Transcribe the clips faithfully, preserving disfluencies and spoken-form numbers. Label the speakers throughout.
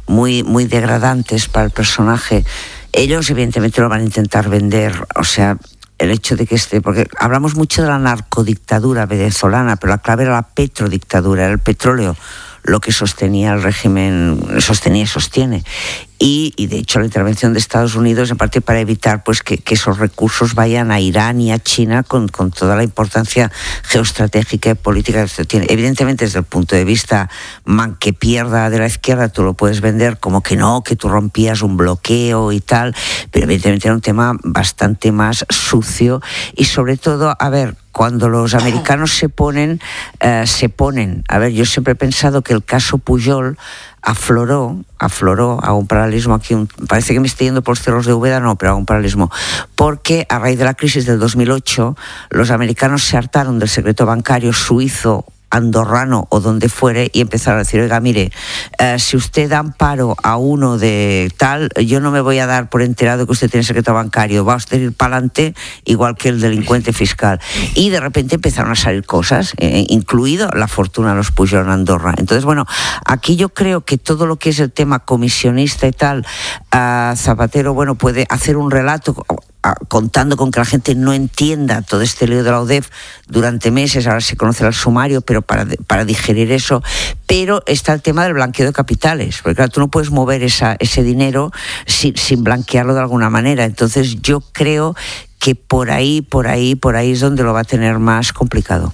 Speaker 1: muy, muy degradantes para el personaje, ellos evidentemente lo van a intentar vender, o sea, el hecho de que esté, porque hablamos mucho de la narcodictadura venezolana, pero la clave era la petrodictadura, era el petróleo lo que sostenía el régimen, sostenía y sostiene. Y, y de hecho la intervención de Estados Unidos, en parte para evitar pues que, que esos recursos vayan a Irán y a China con, con toda la importancia geoestratégica y política que esto tiene. Evidentemente desde el punto de vista man que pierda de la izquierda, tú lo puedes vender como que no, que tú rompías un bloqueo y tal, pero evidentemente era un tema bastante más sucio y sobre todo, a ver, cuando los americanos se ponen, eh, se ponen, a ver, yo siempre he pensado que el caso Pujol afloró, afloró, hago un paralelismo aquí, un, parece que me estoy yendo por los cerros de Úbeda, no, pero hago un paralelismo, porque a raíz de la crisis del dos mil ocho, los americanos se hartaron del secreto bancario suizo, andorrano o donde fuere y empezaron a decir, oiga, mire, eh, si usted da amparo a uno de tal, yo no me voy a dar por enterado que usted tiene secreto bancario, va a usted ir para adelante igual que el delincuente fiscal. Y de repente empezaron a salir cosas, eh, incluido la fortuna de los Pujol en Andorra. Entonces, bueno, aquí yo creo que todo lo que es el tema comisionista y tal, eh, Zapatero, bueno, puede hacer un relato contando con que la gente no entienda todo este lío de la U D E F durante meses, ahora se conocerá el sumario, pero para, para digerir eso, pero está el tema del blanqueo de capitales, porque claro, tú no puedes mover esa, ese dinero sin, sin blanquearlo de alguna manera, entonces yo creo que por ahí, por ahí, por ahí es donde lo va a tener más complicado.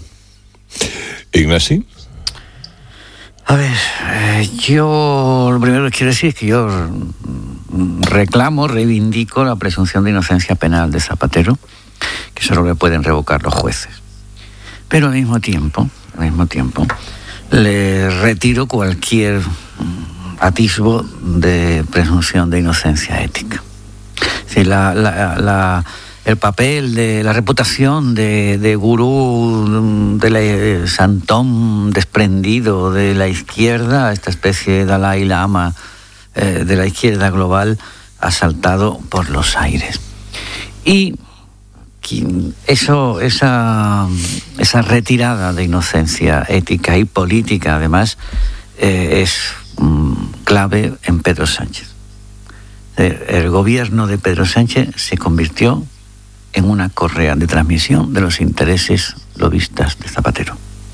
Speaker 2: Ignasi.
Speaker 3: A ver, eh, yo lo primero que quiero decir es que yo reclamo, reivindico la presunción de inocencia penal de Zapatero, que solo le pueden revocar los jueces. Pero al mismo tiempo, al mismo tiempo, le retiro cualquier atisbo de presunción de inocencia ética. Es decir, la, la, la, el papel de la reputación de, de gurú, de la, de santón desprendido de la izquierda, esta especie de Dalai Lama eh, de la izquierda global, ha saltado por los aires. Y eso, esa, esa retirada de inocencia ética y política, además, eh, es mm, clave en Pedro Sánchez. El gobierno de Pedro Sánchez se convirtió en una correa de transmisión de los intereses lobistas de Zapatero.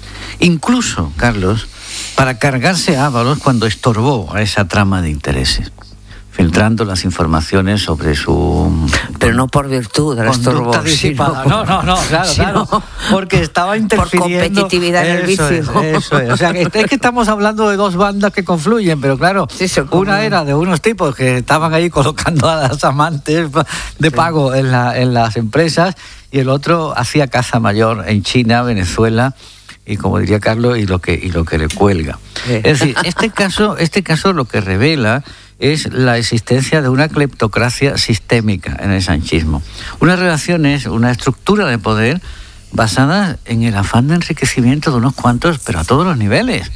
Speaker 3: Incluso, Carlos, para cargarse a Ábalos cuando estorbó a esa trama de intereses, filtrando las informaciones sobre su...
Speaker 1: Pero no por virtud del estorbo,
Speaker 3: sino... No, no, no, claro, claro, porque estaba interfiriendo...
Speaker 1: Por competitividad en el vicio.
Speaker 3: Es, eso es, o sea, es que estamos hablando de dos bandas que confluyen, pero claro, sí, una era de unos tipos que estaban ahí colocando a las amantes de pago sí. en, la, en las empresas, y el otro hacía caza mayor en China, Venezuela, y como diría Carlos, y lo que, y lo que le cuelga. Sí. Es decir, este caso, este caso lo que revela es la existencia de una cleptocracia sistémica en el sanchismo. Unas relaciones, una estructura de poder basada en el afán de enriquecimiento de unos cuantos, pero a todos los niveles.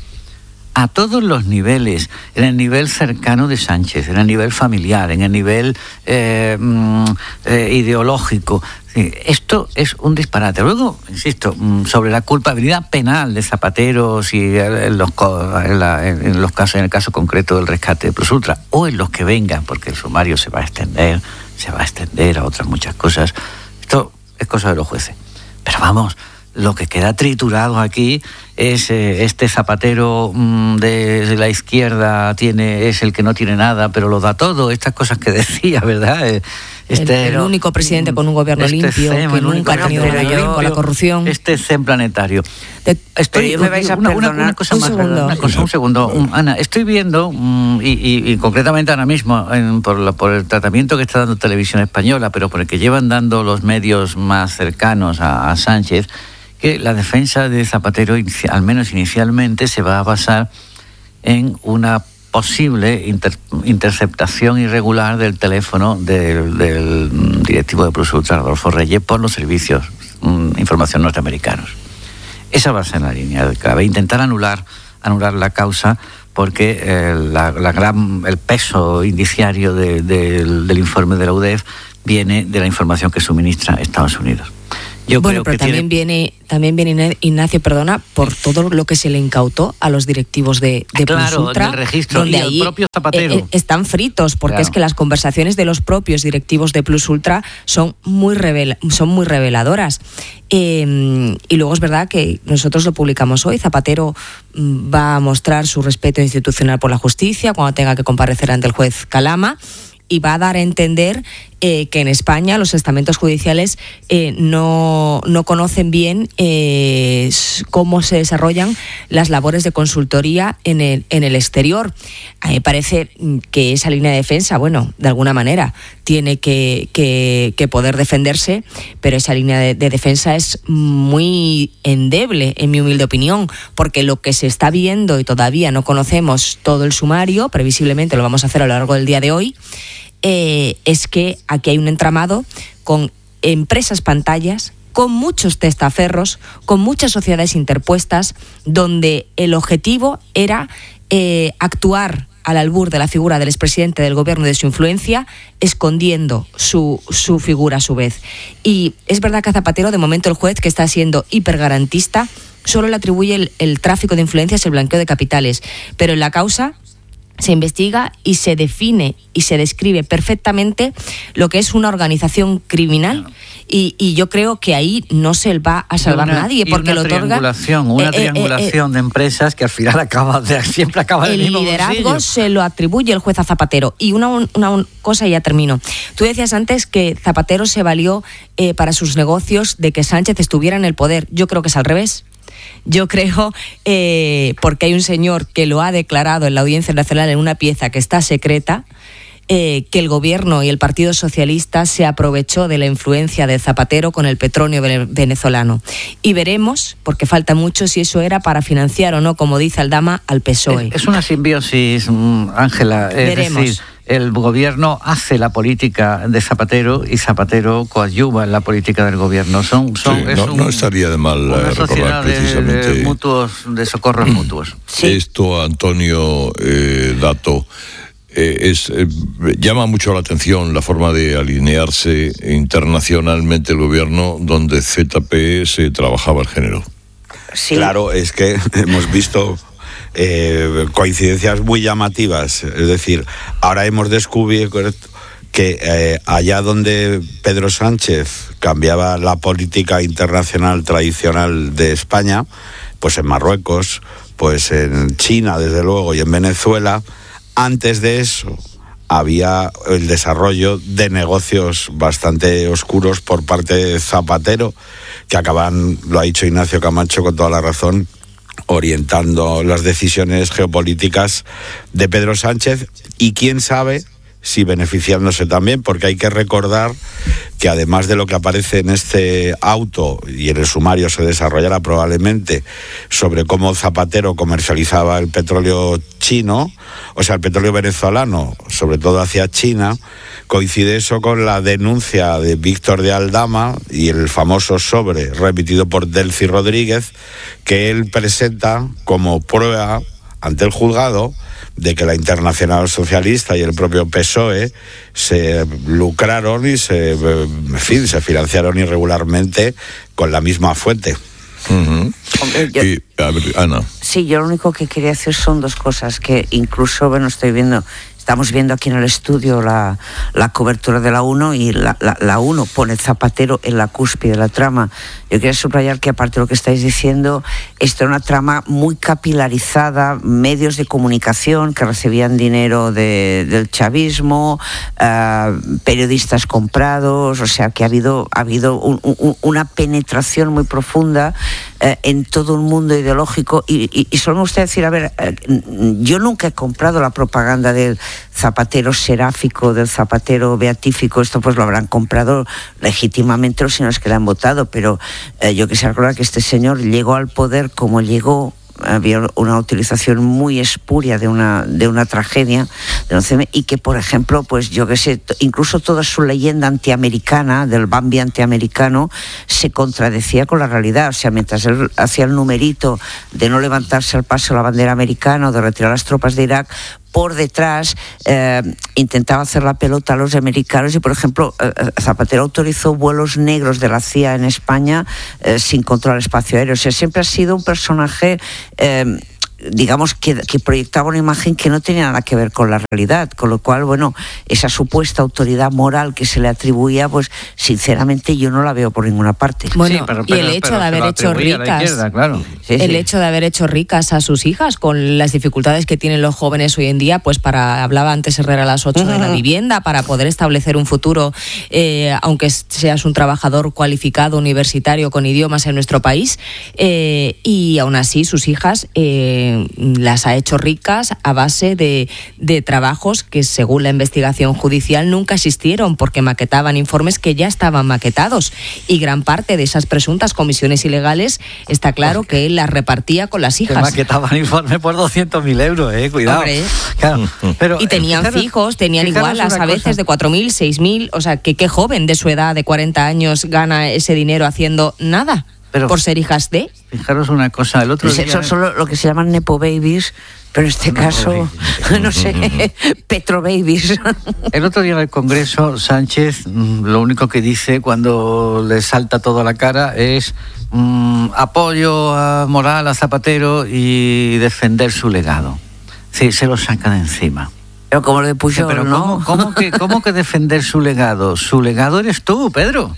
Speaker 3: A todos los niveles, en el nivel cercano de Sánchez, en el nivel familiar, en el nivel eh, eh, ideológico. Sí, esto es un disparate. Luego, insisto, sobre la culpabilidad penal de Zapatero, si en los, en, la, en los casos, en el caso concreto del rescate de Plus Ultra, o en los que vengan, porque el sumario se va a extender, se va a extender a otras muchas cosas. Esto es cosa de los jueces. Pero vamos, lo que queda triturado aquí es eh, este Zapatero mmm, de, de la izquierda tiene es el que no tiene nada, pero lo da todo. Estas cosas que decía, ¿verdad? Eh,
Speaker 4: Este, el, el único presidente con un gobierno
Speaker 3: este
Speaker 4: limpio,
Speaker 3: C E M,
Speaker 4: que nunca ha tenido nada que ver con la corrupción.
Speaker 3: Este C E M planetario.
Speaker 4: De,
Speaker 3: estoy,
Speaker 1: me vais a
Speaker 3: una, una, una cosa
Speaker 4: un
Speaker 3: más,
Speaker 4: segundo.
Speaker 3: Una cosa, un segundo. Um, Ana, estoy viendo, um, y, y, y concretamente ahora mismo, en, por, la, por el tratamiento que está dando Televisión Española, pero por el que llevan dando los medios más cercanos a, a Sánchez, que la defensa de Zapatero, al menos inicialmente, se va a basar en una posible inter, interceptación irregular del teléfono del, del directivo de Plus Ultra, Rodolfo Reyes, por los servicios um, información norteamericanos. Esa va a ser la línea de clave. Intentar anular, anular la causa, porque eh, la, la gran, el peso indiciario de, de, del, del informe de la U D E F viene de la información que suministra Estados Unidos.
Speaker 4: Yo bueno, creo pero que también tiene... viene también viene Ignacio, perdona, por todo lo que se le incautó a los directivos de, de
Speaker 3: claro,
Speaker 4: Plus Ultra,
Speaker 3: del registro,
Speaker 4: donde
Speaker 3: y
Speaker 4: ahí
Speaker 3: el propio Zapatero.
Speaker 4: Eh, están fritos, porque
Speaker 3: claro.
Speaker 4: es que las conversaciones de los propios directivos de Plus Ultra son muy, revela, son muy reveladoras. Eh, y luego es verdad que nosotros lo publicamos hoy. Zapatero va a mostrar su respeto institucional por la justicia cuando tenga que comparecer ante el juez Calama, y va a dar a entender eh, que en España los estamentos judiciales eh, no, no conocen bien eh, cómo se desarrollan las labores de consultoría en el, en el exterior. A mí me parece que esa línea de defensa, bueno, de alguna manera tiene que, que, que poder defenderse, pero esa línea de, de defensa es muy endeble, en mi humilde opinión, porque lo que se está viendo, y todavía no conocemos todo el sumario, previsiblemente lo vamos a hacer a lo largo del día de hoy, Eh, es que aquí hay un entramado con empresas pantallas, con muchos testaferros, con muchas sociedades interpuestas, donde el objetivo era eh, actuar al albur de la figura del expresidente del gobierno y de su influencia, escondiendo su, su figura a su vez. Y es verdad que a Zapatero, de momento, el juez, que está siendo hipergarantista, solo le atribuye el, el tráfico de influencias y el blanqueo de capitales, pero en la causa se investiga y se define y se describe perfectamente lo que es una organización criminal, y, y yo creo que ahí no se va a salvar
Speaker 3: una,
Speaker 4: nadie, porque lo otorga
Speaker 3: triangulación, una
Speaker 4: eh,
Speaker 3: triangulación
Speaker 4: eh, eh,
Speaker 3: de empresas que al final acaba de, siempre acaba en el mismo
Speaker 4: liderazgo
Speaker 3: bolsillo.
Speaker 4: Se lo atribuye el juez a Zapatero. Y una, una, una cosa, y ya termino. Tú decías antes que Zapatero se valió eh, para sus negocios de que Sánchez estuviera en el poder. Yo creo que es al revés. Yo creo, eh, porque hay un señor que lo ha declarado en la Audiencia Nacional en una pieza que está secreta, eh, que el gobierno y el Partido Socialista se aprovechó de la influencia de Zapatero con el petróleo venezolano. Y veremos, porque falta mucho, si eso era para financiar o no, como dice Aldama, al P S O E.
Speaker 3: Es, es una simbiosis, Ángela. Es
Speaker 4: Veremos.
Speaker 3: decir, el gobierno hace la política de Zapatero y Zapatero coadyuva en la política del gobierno. Son, son,
Speaker 2: sí,
Speaker 3: es
Speaker 2: no,
Speaker 3: un,
Speaker 2: no estaría de mal
Speaker 3: una
Speaker 2: recordar precisamente
Speaker 3: de, de mutuos, de socorros mutuos.
Speaker 2: Sí. Esto, Antonio eh, Dato, eh, es, eh, llama mucho la atención la forma de alinearse internacionalmente el gobierno, donde Z P se trabajaba el género.
Speaker 5: Sí. Claro, es que hemos visto eh, coincidencias muy llamativas. Es decir, ahora hemos descubierto que eh, allá donde Pedro Sánchez cambiaba la política internacional tradicional de España, pues en Marruecos, pues en China, desde luego, y en Venezuela, antes de eso había el desarrollo de negocios bastante oscuros por parte de Zapatero, que acaban, lo ha dicho Ignacio Camacho con toda la razón, orientando las decisiones geopolíticas de Pedro Sánchez, y quién sabe si beneficiándose también, porque hay que recordar que además de lo que aparece en este auto, y en el sumario se desarrollará probablemente, sobre cómo Zapatero comercializaba el petróleo chino, o sea, el petróleo venezolano, sobre todo hacia China, coincide eso con la denuncia de Víctor de Aldama y el famoso sobre remitido por Delcy Rodríguez, que él presenta como prueba ante el juzgado de que la Internacional Socialista y el propio P S O E se lucraron y se, en fin, se financiaron irregularmente con la misma fuente.
Speaker 2: Uh-huh.
Speaker 1: Hombre, yo,
Speaker 2: y, a ver, Ana.
Speaker 1: Sí, yo lo único que quería hacer son dos cosas, que incluso, bueno, estoy viendo, estamos viendo aquí en el estudio la, la cobertura de la uno, y la, la, la uno pone Zapatero en la cúspide de la trama. Yo quería subrayar que, aparte de lo que estáis diciendo, esto era una trama muy capilarizada, medios de comunicación que recibían dinero de, del chavismo, uh, periodistas comprados, o sea que ha habido, ha habido un, un, una penetración muy profunda uh, en todo un mundo ideológico, y, y, y solo me gustaría decir, a ver, uh, yo nunca he comprado la propaganda del Zapatero seráfico, del Zapatero beatífico. Esto pues lo habrán comprado legítimamente los señores que le han votado, pero eh, yo quisiera recordar que este señor llegó al poder como llegó. Había una utilización muy espuria de una de una tragedia de once eme, y que, por ejemplo, pues yo que sé, incluso toda su leyenda antiamericana, del Bambi antiamericano, se contradecía con la realidad. O sea, mientras él hacía el numerito de no levantarse al paso la bandera americana o de retirar las tropas de Irak, por detrás eh, intentaba hacer la pelota a los americanos y, por ejemplo, eh, Zapatero autorizó vuelos negros de la C I A en España eh, sin controlar el espacio aéreo. O sea, siempre ha sido un personaje... Eh, digamos que, que proyectaba una imagen que no tenía nada que ver con la realidad, con lo cual, bueno, esa supuesta autoridad moral que se le atribuía, pues sinceramente yo no la veo por ninguna parte.
Speaker 4: Bueno,
Speaker 3: sí, pero, pero,
Speaker 4: y el hecho
Speaker 3: pero
Speaker 4: de haber hecho ricas,
Speaker 3: izquierda, claro.
Speaker 1: Sí,
Speaker 4: el
Speaker 1: sí.
Speaker 4: hecho de haber hecho ricas a sus hijas con las dificultades que tienen los jóvenes hoy en día, pues para, hablaba antes Herrera a las ocho de la vivienda, para poder establecer un futuro, eh, aunque seas un trabajador cualificado, universitario, con idiomas en nuestro país, eh, y aún así sus hijas eh, las ha hecho ricas a base de, de trabajos que, según la investigación judicial, nunca existieron porque maquetaban informes que ya estaban maquetados, y gran parte de esas presuntas comisiones ilegales está claro que él las repartía con las hijas.
Speaker 3: Que maquetaban informes por doscientos mil euros, eh, cuidado.
Speaker 4: Hombre.
Speaker 3: Claro, pero,
Speaker 4: y tenían
Speaker 3: fijaros,
Speaker 4: fijos, tenían igualas a veces cosa. de cuatro mil, seis mil, o sea, que qué joven de su edad de cuarenta años gana ese dinero haciendo nada. Pero, por ser hijas de...
Speaker 3: Fijaros una cosa, el otro
Speaker 1: día... Son solo lo que se llaman nepo babies, pero en este no, caso, baby. no sé, petro babies.
Speaker 3: El otro día en el Congreso, Sánchez lo único que dice cuando le salta todo a la cara es mmm, apoyo a moral a Zapatero y defender su legado. Sí, se lo saca de encima.
Speaker 1: Pero como lo de Pujol,
Speaker 3: pero
Speaker 1: ¿no?
Speaker 3: ¿cómo, cómo, que, ¿Cómo que defender su legado? Su legado eres tú, Pedro.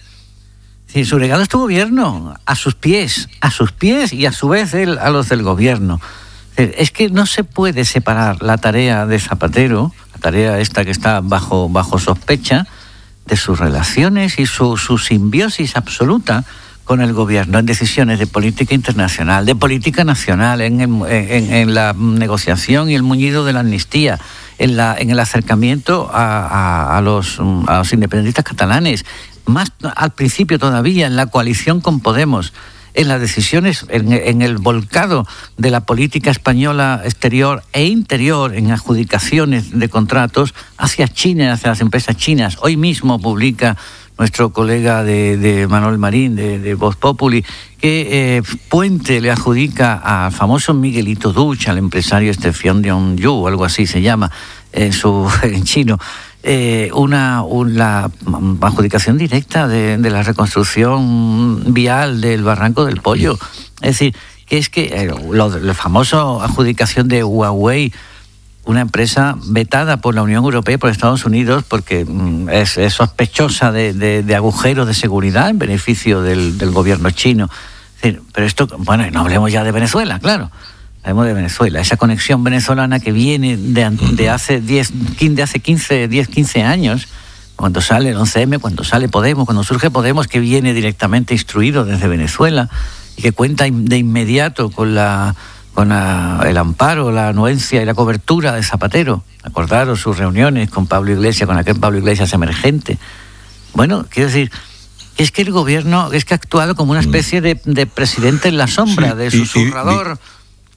Speaker 3: Sí, su legado es tu gobierno, a sus pies, a sus pies y a su vez él a los del gobierno. Es que no se puede separar la tarea de Zapatero, la tarea esta que está bajo, bajo sospecha, de sus relaciones y su, su simbiosis absoluta con el gobierno en decisiones de política internacional, de política nacional, en, en, en la negociación y el muñido de la amnistía, en, la, en el acercamiento a, a, a, los, a los independentistas catalanes, más al principio todavía en la coalición con Podemos, en las decisiones, en, en el volcado de la política española exterior e interior, en adjudicaciones de contratos hacia China, hacia las empresas chinas. Hoy mismo publica nuestro colega de, de Manuel Marín, de, de Voz Populi, que eh, Puente le adjudica al famoso Miguelito Duch, al empresario este Fion Yu, o algo así se llama en, su, en chino, Eh, una, una adjudicación directa de, de la reconstrucción vial del Barranco del Pollo. Es decir, que es que eh, lo, la famosa adjudicación de Huawei, una empresa vetada por la Unión Europea y por Estados Unidos porque mm, es, es sospechosa de, de, de agujeros de seguridad en beneficio del, del gobierno chino. Es decir, pero esto, bueno, no hablemos ya de Venezuela, claro. Hablemos de Venezuela, esa conexión venezolana que viene de, de hace diez, de hace quince, diez, quince años, cuando sale el once eme, cuando sale Podemos, cuando surge Podemos, que viene directamente instruido desde Venezuela y que cuenta de inmediato con la con la, el amparo, la anuencia y la cobertura de Zapatero. Acordaros sus reuniones con Pablo Iglesias, con aquel Pablo Iglesias emergente. Bueno, quiero decir, es que el gobierno es que ha actuado como una especie de, de presidente en la sombra, sí, de susurrador.
Speaker 2: Y, y,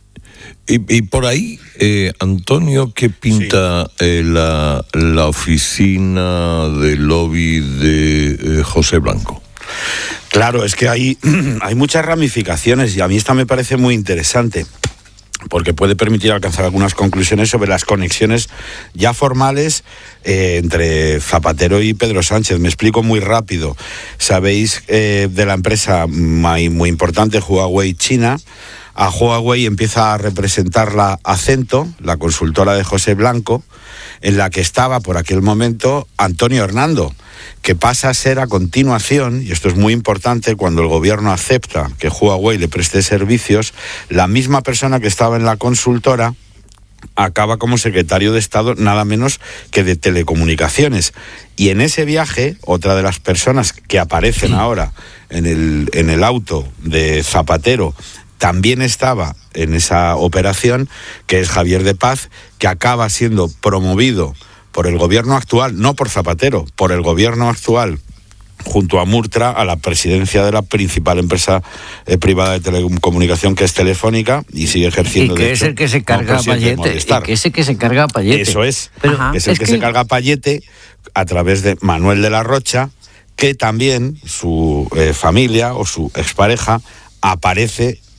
Speaker 2: Y, y por ahí, eh, Antonio, ¿qué pinta sí. eh, la, la oficina de lobby de eh, José Blanco?
Speaker 5: Claro, es que hay, hay muchas ramificaciones y a mí esta me parece muy interesante porque puede permitir alcanzar algunas conclusiones sobre las conexiones ya formales eh, entre Zapatero y Pedro Sánchez. Me explico muy rápido. Sabéis eh, de la empresa muy, muy importante, Huawei China. A Huawei empieza a representarla Acento, la consultora de José Blanco, en la que estaba por aquel momento Antonio Hernando, que pasa a ser a continuación, y esto es muy importante, cuando el gobierno acepta que Huawei le preste servicios, la misma persona que estaba en la consultora acaba como secretario de Estado nada menos que de Telecomunicaciones. Y en ese viaje, otra de las personas que aparecen ahora en el, en el auto de Zapatero, también estaba en esa operación, que es Javier de Paz, que acaba siendo promovido por el gobierno actual, no por Zapatero, por el gobierno actual, junto a Murtra, a la presidencia de la principal empresa eh, privada de telecomunicación, que es Telefónica, y sigue ejerciendo.
Speaker 3: Y que
Speaker 5: de
Speaker 3: es
Speaker 5: hecho,
Speaker 3: el que se carga a Payete. Y que es el que se carga a Payete.
Speaker 5: Eso es.
Speaker 3: Pero,
Speaker 5: es el
Speaker 3: es
Speaker 5: que,
Speaker 3: que
Speaker 5: se carga a Payete a través de Manuel de la Rocha, que también su eh, familia o su expareja aparece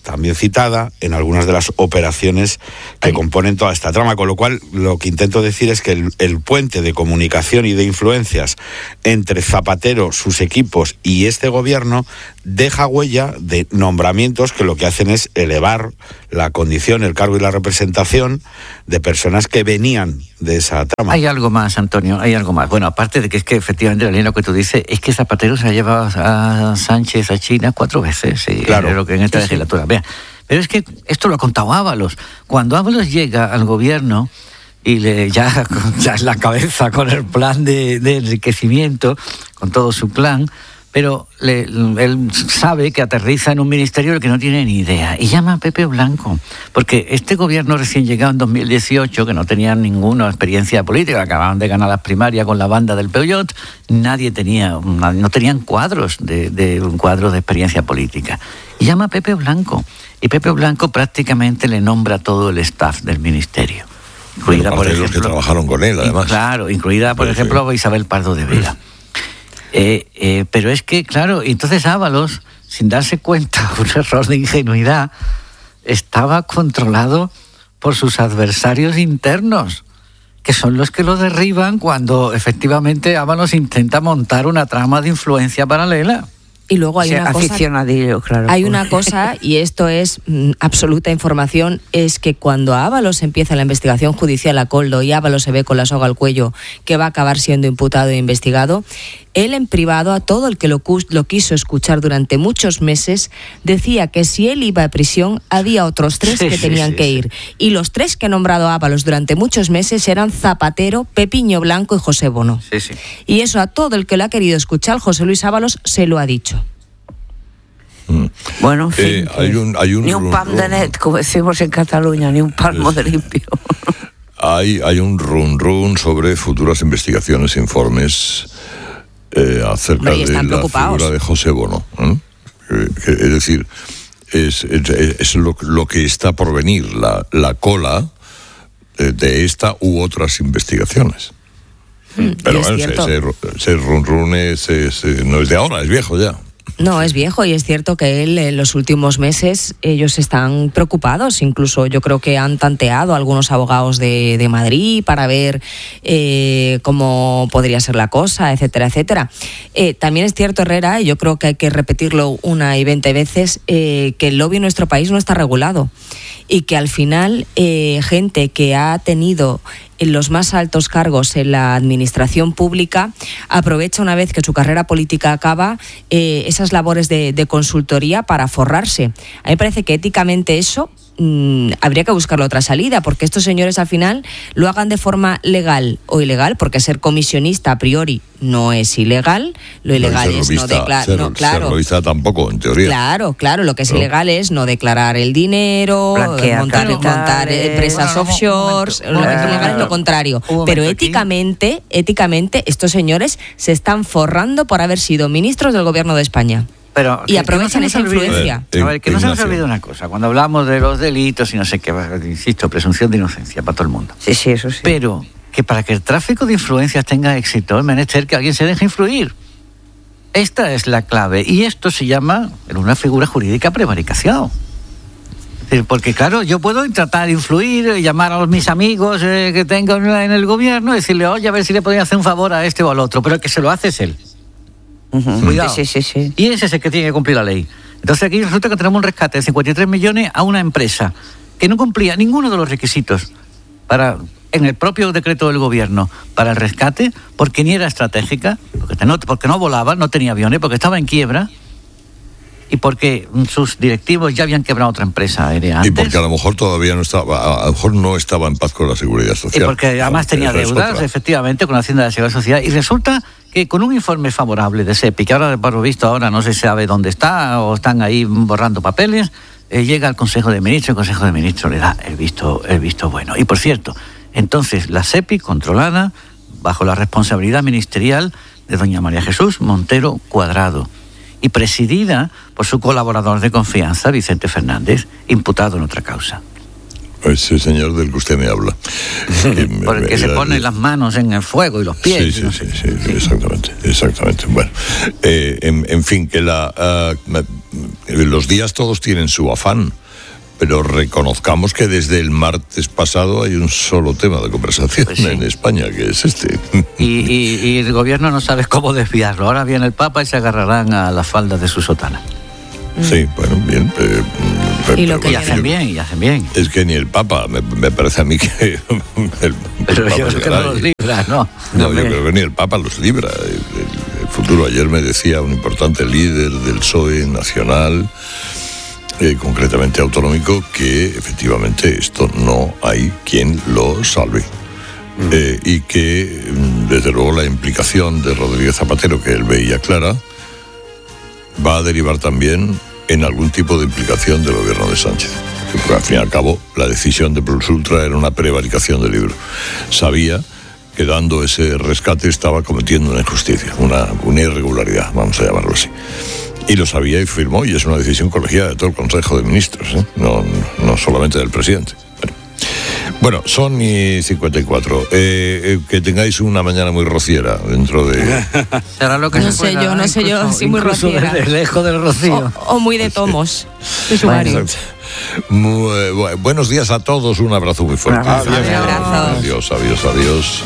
Speaker 5: también citada en algunas de las operaciones que Ay. componen toda esta trama, con lo cual lo que intento decir es que el, el puente de comunicación y de influencias entre Zapatero, sus equipos y este gobierno deja huella de nombramientos que lo que hacen es elevar la condición, el cargo y la representación de personas que venían de esa trama.
Speaker 3: Hay algo más, Antonio, hay algo más. Bueno, aparte de que es que efectivamente la línea que tú dices es que Zapatero se ha llevado a Sánchez a China cuatro veces, sí, claro, lo que en esta sí, legislatura. Sí. Vean, pero es que esto lo ha contado Ábalos. Cuando Ábalos llega al gobierno y le ya, ya en la cabeza con el plan de, de enriquecimiento, con todo su plan, pero le, él sabe que aterriza en un ministerio del que no tiene ni idea y llama a Pepe Blanco, porque este gobierno recién llegado en dos mil dieciocho, que no tenía ninguna experiencia política, acababan de ganar las primarias con la banda del Peugeot, nadie tenía, no tenían cuadros de, de un cuadro de experiencia política. Y llama a Pepe Blanco, y Pepe Blanco prácticamente le nombra todo el staff del ministerio.
Speaker 2: Incluida, por ejemplo, los que trabajaron con él, además.
Speaker 3: Claro, incluida, por sí, ejemplo, sí. Isabel Pardo de Vera. Eh, eh, pero es que, claro, entonces Ábalos, sin darse cuenta, un error de ingenuidad, estaba controlado por sus adversarios internos, que son los que lo derriban cuando efectivamente Ábalos intenta montar una trama de influencia paralela.
Speaker 4: Y luego hay, o sea, una cosa,
Speaker 1: claro,
Speaker 4: hay una cosa, y esto es mm, absoluta información, es que cuando a Ábalos empieza la investigación judicial a Coldo y Ábalos se ve con la soga al cuello que va a acabar siendo imputado e investigado, él en privado, a todo el que lo, lo quiso escuchar durante muchos meses, decía que si él iba a prisión había otros tres sí, que tenían sí, que sí, ir. Sí. Y los tres que ha nombrado Ábalos durante muchos meses eran Zapatero, Pepiño Blanco y José Bono.
Speaker 3: Sí, sí.
Speaker 4: Y eso a todo el que lo ha querido escuchar, José Luis Ábalos se lo ha dicho.
Speaker 1: Mm. Bueno, en fin,
Speaker 2: eh, hay un, hay un
Speaker 1: ni un pam de net, como decimos en Cataluña, ni un palmo de limpio.
Speaker 2: Hay, hay un run run sobre futuras investigaciones e informes eh, acerca de la figura de José Bono. ¿eh? Eh, es decir, es, es, es lo, lo que está por venir, la, la cola de, de esta u otras investigaciones. Mm, Pero bueno, ese, ese, ese run run es, es, no es de ahora, es viejo ya.
Speaker 4: No, es viejo y es cierto que él en los últimos meses ellos están preocupados, incluso yo creo que han tanteado a algunos abogados de, de Madrid para ver eh, cómo podría ser la cosa, etcétera, etcétera. Eh, también es cierto, Herrera, y yo creo que hay que repetirlo una y veinte veces, eh, que el lobby en nuestro país no está regulado y que al final eh, gente que ha tenido en los más altos cargos en la administración pública aprovecha una vez que su carrera política acaba eh, esas labores de, de consultoría para forrarse. A mí me parece que éticamente eso mmm, habría que buscarle otra salida, porque estos señores al final lo hagan de forma legal o ilegal, porque ser comisionista a priori no es ilegal, lo ilegal no, es no declarar, no, claro,
Speaker 2: ser lobista tampoco, en teoría.
Speaker 4: Claro, claro, lo que es no. ilegal es no declarar el dinero,
Speaker 1: Blanquear,
Speaker 4: montar, montar
Speaker 1: eh,
Speaker 4: empresas bueno, offshores, no, no, lo que es ilegal es lo contrario. Pero éticamente, aquí. éticamente, estos señores se están forrando por haber sido ministros del gobierno de España.
Speaker 3: Pero
Speaker 4: y aprovechan
Speaker 3: no
Speaker 4: esa influencia.
Speaker 3: A ver, a ver, que no se nos olvide una cosa. Cuando hablamos de los delitos y no sé qué, insisto, presunción de inocencia para todo el mundo.
Speaker 1: Sí, sí, eso sí.
Speaker 3: Pero que para que el tráfico de influencias tenga éxito, es menester que alguien se deje influir. Esta es la clave. Y esto se llama, en una figura jurídica, prevaricación. Porque claro, yo puedo tratar de influir, llamar a mis amigos eh, que tengo en el gobierno y decirle, oye, a ver si le podría hacer un favor a este o al otro, pero el que se lo hace es él.
Speaker 1: Uh-huh.
Speaker 3: Cuidado.
Speaker 1: Sí, sí, sí.
Speaker 3: Y ese es el que tiene que cumplir la ley. Entonces aquí resulta que tenemos un rescate de cincuenta y tres millones a una empresa que no cumplía ninguno de los requisitos para, en el propio decreto del gobierno para el rescate, porque ni era estratégica, porque no, porque no volaba, no tenía aviones, porque estaba en quiebra, y porque sus directivos ya habían quebrado otra empresa aérea antes.
Speaker 2: Y porque a lo mejor todavía no estaba, a lo mejor no estaba en paz con la Seguridad Social.
Speaker 3: Y porque además tenía deudas, efectivamente, con la Hacienda de la Seguridad Social. Y resulta que con un informe favorable de SEPI, que ahora, por lo visto, ahora no se sabe dónde está, o están ahí borrando papeles, eh, llega al Consejo de Ministros, el Consejo de Ministros le da el visto, el visto bueno. Y por cierto, entonces la SEPI, controlada bajo la responsabilidad ministerial de doña María Jesús Montero Cuadrado, y presidida por su colaborador de confianza, Vicente Fernández, imputado en otra causa.
Speaker 2: Ese señor del que usted me habla.
Speaker 3: Por el que se pone las manos en el fuego y los pies.
Speaker 2: Sí, sí, no sé sí, sí, sí, exactamente, exactamente. Bueno, eh, en, en fin, que la, uh, los días todos tienen su afán. pero reconozcamos que desde el martes pasado hay un solo tema de conversación pues sí. en España, que es este.
Speaker 3: Y, y, y el gobierno no sabe cómo desviarlo. Ahora viene el Papa y se agarrarán a las faldas de su sotana.
Speaker 2: Sí, bueno, bien. Eh,
Speaker 3: y lo que y hacen bien, y hacen bien.
Speaker 2: Es que ni el Papa, me, me parece a mí que... El,
Speaker 3: Pero el yo creo que no los libra, ¿no?
Speaker 2: No, yo creo que ni el Papa los libra. El, el, el futuro, ayer me decía un importante líder del P S O E nacional, eh, concretamente autonómico, que efectivamente esto no hay quien lo salve. Mm. Eh, y que, desde luego, la implicación de Rodríguez Zapatero, que él veía clara, va a derivar también en algún tipo de implicación del gobierno de Sánchez. Porque al fin y al cabo, la decisión de Plus Ultra era una prevaricación del libro. Sabía que dando ese rescate estaba cometiendo una injusticia, una, una irregularidad, vamos a llamarlo así. Y lo sabía y firmó, y es una decisión colegiada de todo el Consejo de Ministros, ¿eh? no, no solamente del presidente. Bueno, bueno son y cincuenta y cuatro. Eh, eh, que tengáis una mañana muy rociera dentro de...
Speaker 3: ¿Será lo que
Speaker 4: no
Speaker 3: se
Speaker 4: sé
Speaker 3: pueda,
Speaker 4: yo, no sé yo, sí muy rociera.
Speaker 3: De lejos del rocío.
Speaker 4: O, o muy de tomos. De sumario.
Speaker 2: Muy, bu- buenos días a todos, un abrazo muy fuerte.
Speaker 4: Adiós. Adiós.
Speaker 2: Adiós, adiós, adiós.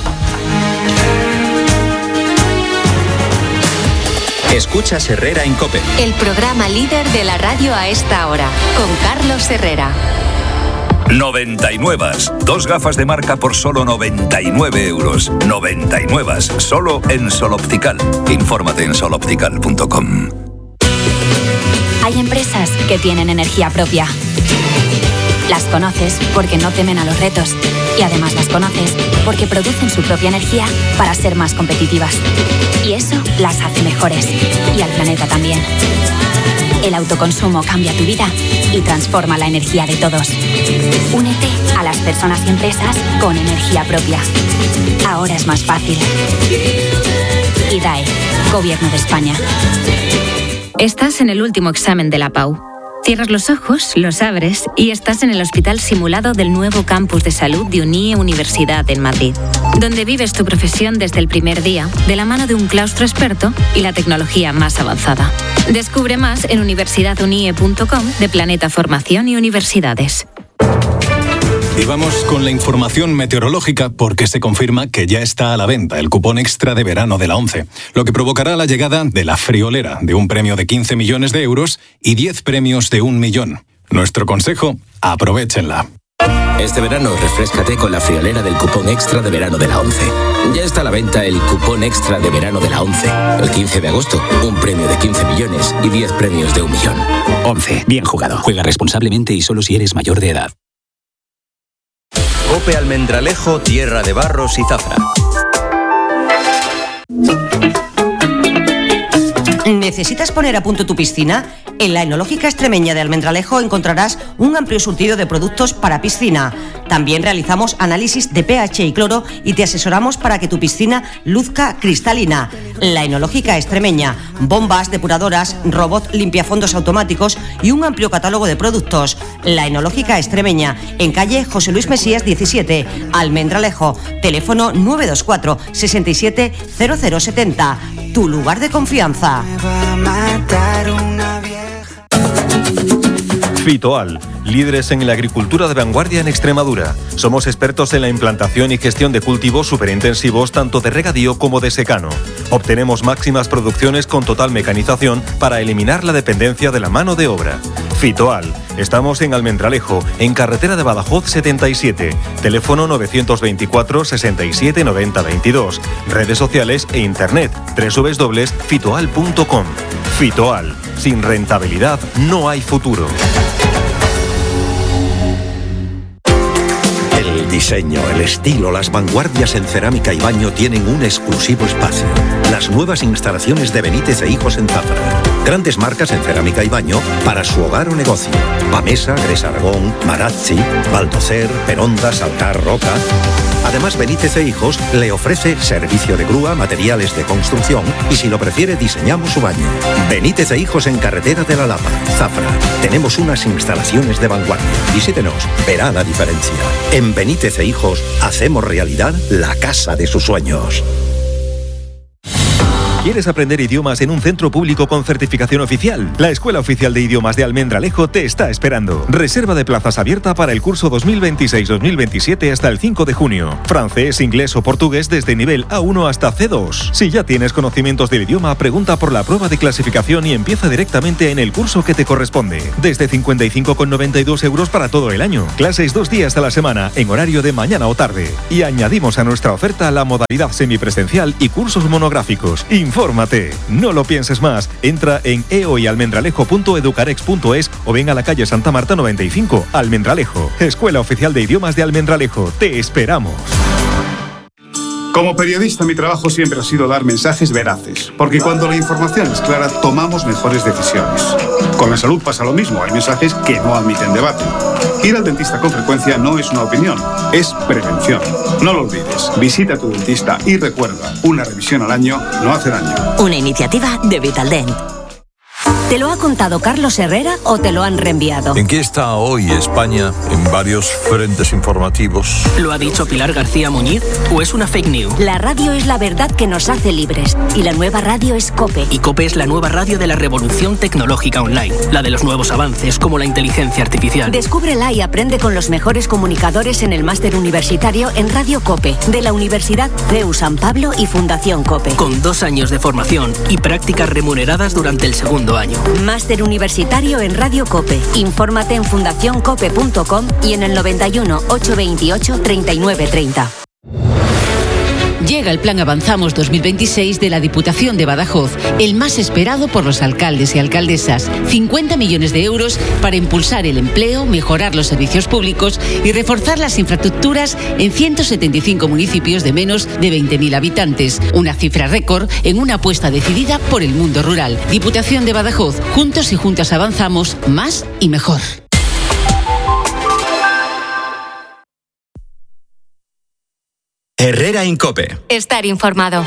Speaker 6: Escuchas Herrera en COPE.
Speaker 7: El programa líder de la radio a esta hora, con Carlos Herrera.
Speaker 8: noventa y nueve. Dos gafas de marca por solo noventa y nueve euros. noventa y nueve. Solo en Sol Optical. Infórmate en sol optical punto com.
Speaker 9: Hay empresas que tienen energía propia. Las conoces porque no temen a los retos. Y además las conoces porque producen su propia energía para ser más competitivas. Y eso las hace mejores. Y al planeta también. El autoconsumo cambia tu vida y transforma la energía de todos. Únete a las personas y empresas con energía propia. Ahora es más fácil. I D A E, Gobierno de España.
Speaker 10: Estás en el último examen de la P A U. Cierras los ojos, los abres y estás en el hospital simulado del nuevo campus de salud de UNIE Universidad en Madrid, donde vives tu profesión desde el primer día, de la mano de un claustro experto y la tecnología más avanzada. Descubre más en universidad unie punto com de Planeta Formación y Universidades.
Speaker 11: Y vamos con la información meteorológica porque se confirma que ya está a la venta el cupón extra de verano de la ONCE, lo que provocará la llegada de la friolera de un premio de quince millones de euros y diez premios de un millón. Nuestro consejo, aprovéchenla.
Speaker 12: Este verano refréscate con la friolera del cupón extra de verano de la ONCE. Ya está a la venta el cupón extra de verano de la ONCE. El quince de agosto, un premio de quince millones y diez premios de un millón.
Speaker 13: ONCE, bien jugado. Juega responsablemente y solo si eres mayor de edad.
Speaker 6: COPE Almendralejo, tierra de barros y zafra.
Speaker 14: ¿Necesitas poner a punto tu piscina? En la Enológica Extremeña de Almendralejo encontrarás un amplio surtido de productos para piscina. También realizamos análisis de pH y cloro y te asesoramos para que tu piscina luzca cristalina. La Enológica Extremeña, bombas, depuradoras, robot limpiafondos automáticos y un amplio catálogo de productos. La Enológica Extremeña, en calle José Luis Mesías diecisiete, Almendralejo. Teléfono nueve dos cuatro, seis siete cero cero siete cero. Tu lugar de confianza.
Speaker 15: Fitoal, líderes en la agricultura de vanguardia en Extremadura. Somos expertos en la implantación y gestión de cultivos superintensivos tanto de regadío como de secano. Obtenemos máximas producciones con total mecanización para eliminar la dependencia de la mano de obra. Fitoal, estamos en Almendralejo, en carretera de Badajoz setenta y siete, teléfono novecientos veinticuatro, sesenta y siete, noventa, veintidós, redes sociales e internet doble u doble u doble u punto fitoal punto com. Fitoal, sin rentabilidad no hay futuro.
Speaker 16: El diseño, el estilo, las vanguardias en cerámica y baño tienen un exclusivo espacio. Las nuevas instalaciones de Benítez e Hijos en Zafra. Grandes marcas en cerámica y baño para su hogar o negocio. Pamesa, Gres Aragón, Marazzi, Baldocer, Peronda, Salcar, Roca. Además, Benítez e Hijos le ofrece servicio de grúa, materiales de construcción y, si lo prefiere, diseñamos su baño. Benítez e Hijos en carretera de la Lapa, Zafra. Tenemos unas instalaciones de vanguardia. Visítenos, verá la diferencia. En Benítez e Hijos hacemos realidad la casa de sus sueños.
Speaker 15: ¿Quieres aprender idiomas en un centro público con certificación oficial? La Escuela Oficial de Idiomas de Almendralejo te está esperando. Reserva de plazas abierta para el curso dos mil veintiséis dos mil veintisiete hasta el cinco de junio. Francés, inglés o portugués desde nivel A uno hasta C dos. Si ya tienes conocimientos del idioma, pregunta por la prueba de clasificación y empieza directamente en el curso que te corresponde. Desde cincuenta y cinco con noventa y dos euros para todo el año. Clases dos días a la semana en horario de mañana o tarde. Y añadimos a nuestra oferta la modalidad semipresencial y cursos monográficos. Infórmate. No lo pienses más. Entra en eoyalmendralejo punto educarex punto es o ven a la calle Santa Marta noventa y cinco, Almendralejo. Escuela Oficial de Idiomas de Almendralejo. Te esperamos.
Speaker 17: Como periodista, mi trabajo siempre ha sido dar mensajes veraces, porque cuando la información es clara, tomamos mejores decisiones. Con la salud pasa lo mismo, hay mensajes que no admiten debate. Ir al dentista con frecuencia no es una opinión, es prevención. No lo olvides, visita a tu dentista y recuerda, una revisión al año no hace daño.
Speaker 14: Una iniciativa de Vitaldent. ¿Te lo ha contado Carlos Herrera o te lo han reenviado?
Speaker 2: ¿En qué está hoy España en varios frentes informativos?
Speaker 18: ¿Lo ha dicho Pilar García Muñiz o es una fake news?
Speaker 14: La radio es la verdad que nos hace libres y la nueva radio es COPE.
Speaker 18: Y COPE es la nueva radio de la revolución tecnológica online, la de los nuevos avances como la inteligencia artificial.
Speaker 14: Descúbrela y aprende con los mejores comunicadores en el máster universitario en Radio COPE de la Universidad C E U San Pablo y Fundación COPE.
Speaker 18: Con dos años de formación y prácticas remuneradas durante el segundo año.
Speaker 14: Máster universitario en Radio COPE. Infórmate en fundación cope punto com y en el noventa y uno, ochocientos veintiocho, treinta y nueve treinta.
Speaker 19: Llega el Plan Avanzamos dos mil veintiséis de la Diputación de Badajoz, el más esperado por los alcaldes y alcaldesas. cincuenta millones de euros para impulsar el empleo, mejorar los servicios públicos y reforzar las infraestructuras en ciento setenta y cinco municipios de menos de veinte mil habitantes. Una cifra récord en una apuesta decidida por el mundo rural. Diputación de Badajoz, juntos y juntas avanzamos más y mejor.
Speaker 6: Herrera en COPE.
Speaker 9: Estar informado.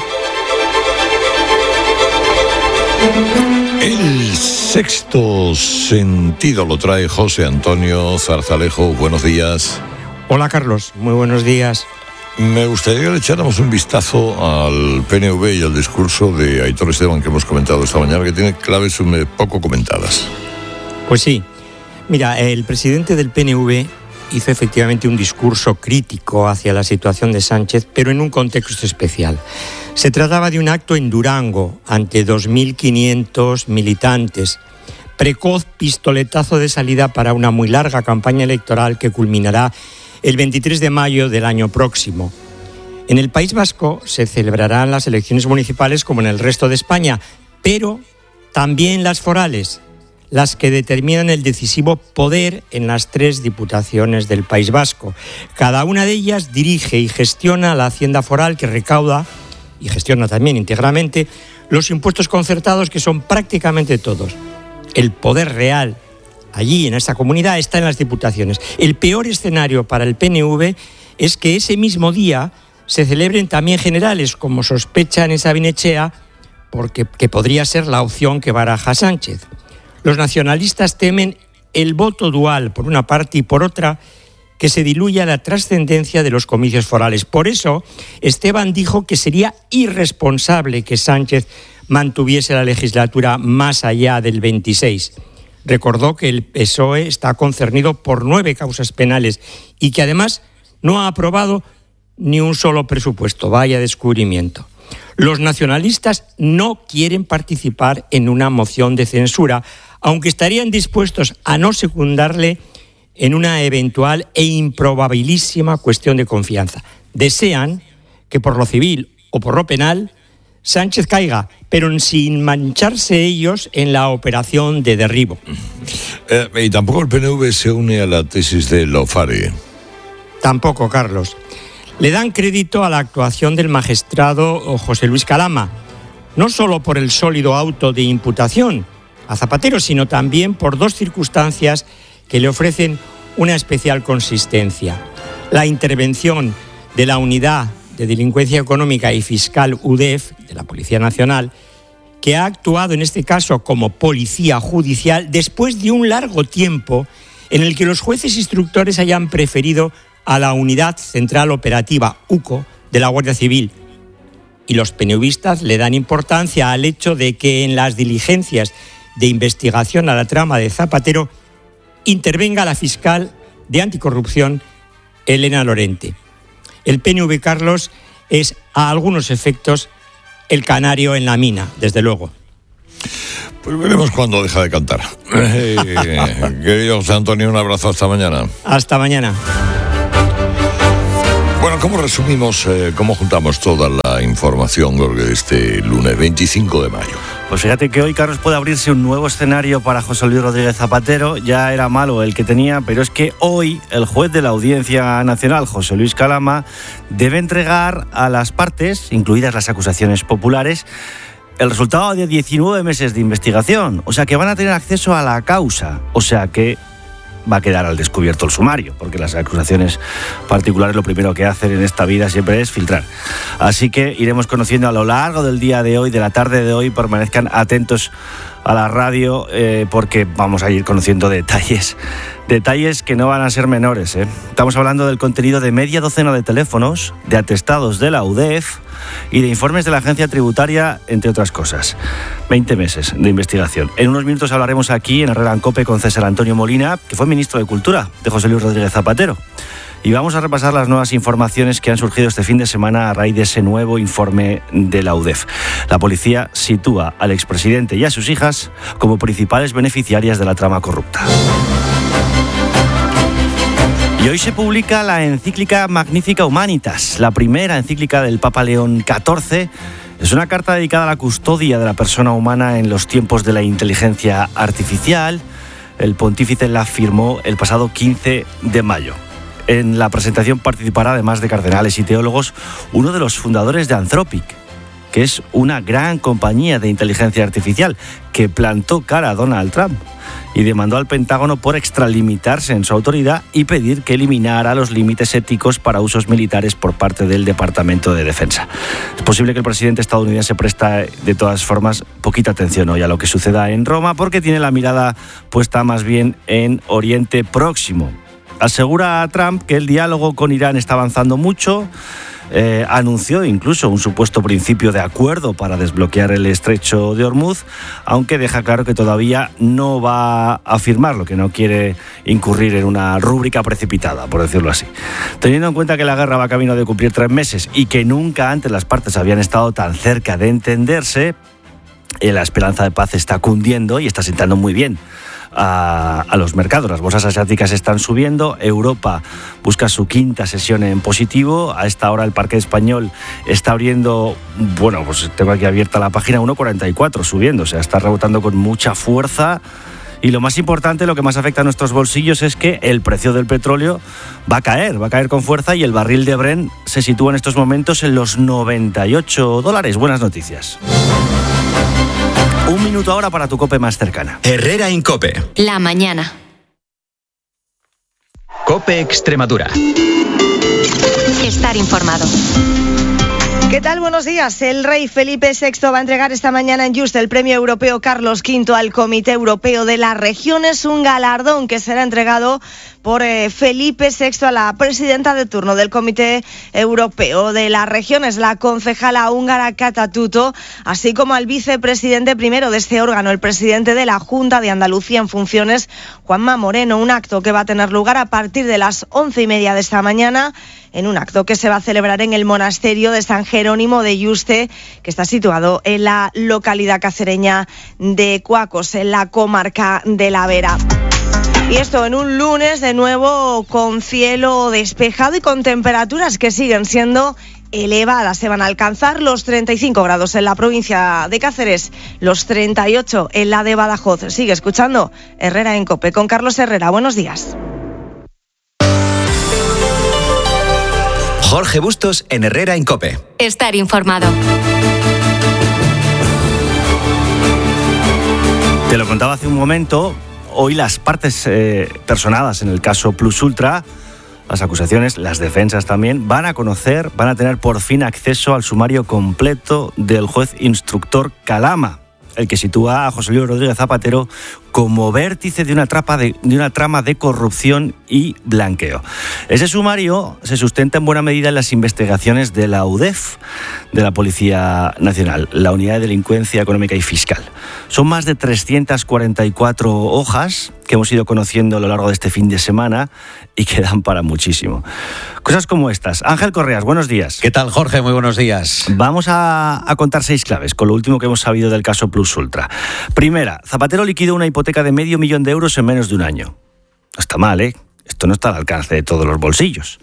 Speaker 2: El sexto sentido lo trae José Antonio Zarzalejo. Buenos días.
Speaker 20: Hola Carlos, muy buenos días.
Speaker 2: Me gustaría que le echáramos un vistazo al P N V y al discurso de Aitor Esteban que hemos comentado esta mañana, que tiene claves poco comentadas.
Speaker 20: Pues sí. Mira, el presidente del P N V hizo efectivamente un discurso crítico hacia la situación de Sánchez, pero en un contexto especial. Se trataba de un acto en Durango, ante dos mil quinientos militantes. Precoz pistoletazo de salida para una muy larga campaña electoral que culminará el veintitrés de mayo del año próximo. En el País Vasco se celebrarán las elecciones municipales como en el resto de España, pero también las forales, las que determinan el decisivo poder en las tres diputaciones del País Vasco. Cada una de ellas dirige y gestiona la hacienda foral, que recauda y gestiona también íntegramente los impuestos concertados, que son prácticamente todos. El poder real allí en esta comunidad está en las diputaciones. El peor escenario para el P N V es que ese mismo día se celebren también generales, como sospechan en Sabinechea, porque que podría ser la opción que baraja Sánchez. Los nacionalistas temen el voto dual, por una parte, y por otra, que se diluya la trascendencia de los comicios forales. Por eso, Esteban dijo que sería irresponsable que Sánchez mantuviese la legislatura más allá del veintiséis. Recordó que el P S O E está concernido por nueve causas penales y que además no ha aprobado ni un solo presupuesto. Vaya descubrimiento. Los nacionalistas no quieren participar en una moción de censura, aunque estarían dispuestos a no secundarle en una eventual e improbabilísima cuestión de confianza. Desean que por lo civil o por lo penal Sánchez caiga, pero sin mancharse ellos en la operación de derribo.
Speaker 2: Eh, y tampoco el P N V se une a la tesis de Lofare.
Speaker 20: Tampoco, Carlos. Le dan crédito a la actuación del magistrado José Luis Calama, no solo por el sólido auto de imputación a Zapatero, sino también por dos circunstancias que le ofrecen una especial consistencia. La intervención de la Unidad de Delincuencia Económica y Fiscal U D E F, de la Policía Nacional, que ha actuado en este caso como policía judicial después de un largo tiempo en el que los jueces instructores hayan preferido a la Unidad Central Operativa, U C O, de la Guardia Civil. y los penevistas le dan importancia al hecho de que en las diligencias de investigación a la trama de Zapatero intervenga la fiscal de anticorrupción, Elena Lorente. El P N V, Carlos, es a algunos efectos el canario en la mina, desde luego.
Speaker 2: Pues veremos cuándo deja de cantar. Eh, querido José Antonio, un abrazo, hasta mañana.
Speaker 20: Hasta mañana.
Speaker 2: Bueno, ¿cómo resumimos, eh, cómo juntamos toda la información de este lunes veinticinco de mayo?
Speaker 21: Pues fíjate que hoy, Carlos, puede abrirse un nuevo escenario para José Luis Rodríguez Zapatero. Ya era malo el que tenía, pero es que hoy el juez de la Audiencia Nacional, José Luis Calama, debe entregar a las partes, incluidas las acusaciones populares, el resultado de diecinueve meses de investigación. O sea que van a tener acceso a la causa. O sea que va a quedar al descubierto el sumario, porque las acusaciones particulares lo primero que hacen en esta vida siempre es filtrar. Así que iremos conociendo a lo largo del día de hoy, de la tarde de hoy. Permanezcan atentos a la radio eh, porque vamos a ir conociendo detalles, detalles que no van a ser menores, ¿eh? Estamos hablando del contenido de media docena de teléfonos, de atestados de la U D E F y de informes de la Agencia Tributaria, entre otras cosas. veinte meses de investigación. En unos minutos hablaremos aquí en Herrera en COPE con César Antonio Molina, que fue ministro de Cultura de José Luis Rodríguez Zapatero. Y vamos a repasar las nuevas informaciones que han surgido este fin de semana a raíz de ese nuevo informe de la U D E F. La policía sitúa al expresidente y a sus hijas como principales beneficiarias de la trama corrupta. Y hoy se publica la encíclica Magnifica Humanitas, la primera encíclica del Papa León catorce. Es una carta dedicada a la custodia de la persona humana en los tiempos de la inteligencia artificial. El pontífice la firmó el pasado quince de mayo. En la presentación participará, además de cardenales y teólogos, uno de los fundadores de Anthropic, que es una gran compañía de inteligencia artificial que plantó cara a Donald Trump y demandó al Pentágono por extralimitarse en su autoridad y pedir que eliminara los límites éticos para usos militares por parte del Departamento de Defensa. Es posible que el presidente estadounidense presta, de todas formas, poquita atención hoy a lo que suceda en Roma, porque tiene la mirada puesta más bien en Oriente Próximo. Asegura a Trump que el diálogo con Irán está avanzando mucho. Eh, anunció incluso un supuesto principio de acuerdo para desbloquear el estrecho de Hormuz, aunque deja claro que todavía no va a firmarlo, que no quiere incurrir en una rúbrica precipitada, por decirlo así. Teniendo en cuenta que la guerra va camino de cumplir tres meses y que nunca antes las partes habían estado tan cerca de entenderse, eh, la esperanza de paz está cundiendo y está sentando muy bien A, a los mercados. Las bolsas asiáticas están subiendo, Europa busca su quinta sesión en positivo. A esta hora el parquet español está abriendo, bueno, pues tengo aquí abierta la página, uno cuarenta y cuatro subiendo, o sea, está rebotando con mucha fuerza. Y lo más importante, lo que más afecta a nuestros bolsillos es que el precio del petróleo va a caer, va a caer con fuerza, y el barril de Brent se sitúa en estos momentos en los noventa y ocho dólares. Buenas noticias. Un minuto ahora para tu COPE más cercana.
Speaker 6: Herrera en COPE.
Speaker 9: La mañana.
Speaker 6: COPE Extremadura.
Speaker 9: Estar informado.
Speaker 22: ¿Qué tal? Buenos días. El rey Felipe sexto va a entregar esta mañana en Just el premio europeo Carlos quinto al Comité Europeo de las Regiones, un galardón que será entregado por eh, Felipe sexto a la presidenta de turno del Comité Europeo de las Regiones, la concejala húngara Kata Tuto, así como al vicepresidente primero de este órgano, el presidente de la Junta de Andalucía en funciones, Juanma Moreno. Un acto que va a tener lugar a partir de las once y media de esta mañana, en un acto que se va a celebrar en el monasterio de San Jerónimo de Yuste, que está situado en la localidad cacereña de Cuacos, en la comarca de La Vera. Y esto en un lunes de nuevo con cielo despejado y con temperaturas que siguen siendo elevadas. Se van a alcanzar los treinta y cinco grados en la provincia de Cáceres, los treinta y ocho en la de Badajoz. Sigue escuchando Herrera en COPE con Carlos Herrera. Buenos días.
Speaker 6: Jorge Bustos en Herrera en COPE.
Speaker 9: Estar informado.
Speaker 21: Te lo contaba hace un momento. Hoy las partes eh, personadas en el caso Plus Ultra, las acusaciones, las defensas también, van a conocer, van a tener por fin acceso al sumario completo del juez instructor Calama. el que sitúa a José Luis Rodríguez Zapatero como vértice de una, trapa de, de una trama de corrupción y blanqueo. Ese sumario se sustenta en buena medida en las investigaciones de la U D E F, de la Policía Nacional, la Unidad de Delincuencia Económica y Fiscal. Son más de trescientas cuarenta y cuatro hojas que hemos ido conociendo a lo largo de este fin de semana y que dan para muchísimo. Cosas como estas. Ángel Correas, buenos días.
Speaker 1: ¿Qué tal, Jorge? Muy buenos días.
Speaker 21: Vamos a, a contar seis claves con lo último que hemos sabido del caso Plus Ultra. Primera, Zapatero liquidó una hipoteca de medio millón de euros en menos de un año. No está mal, ¿eh? Esto no está al alcance de todos los bolsillos.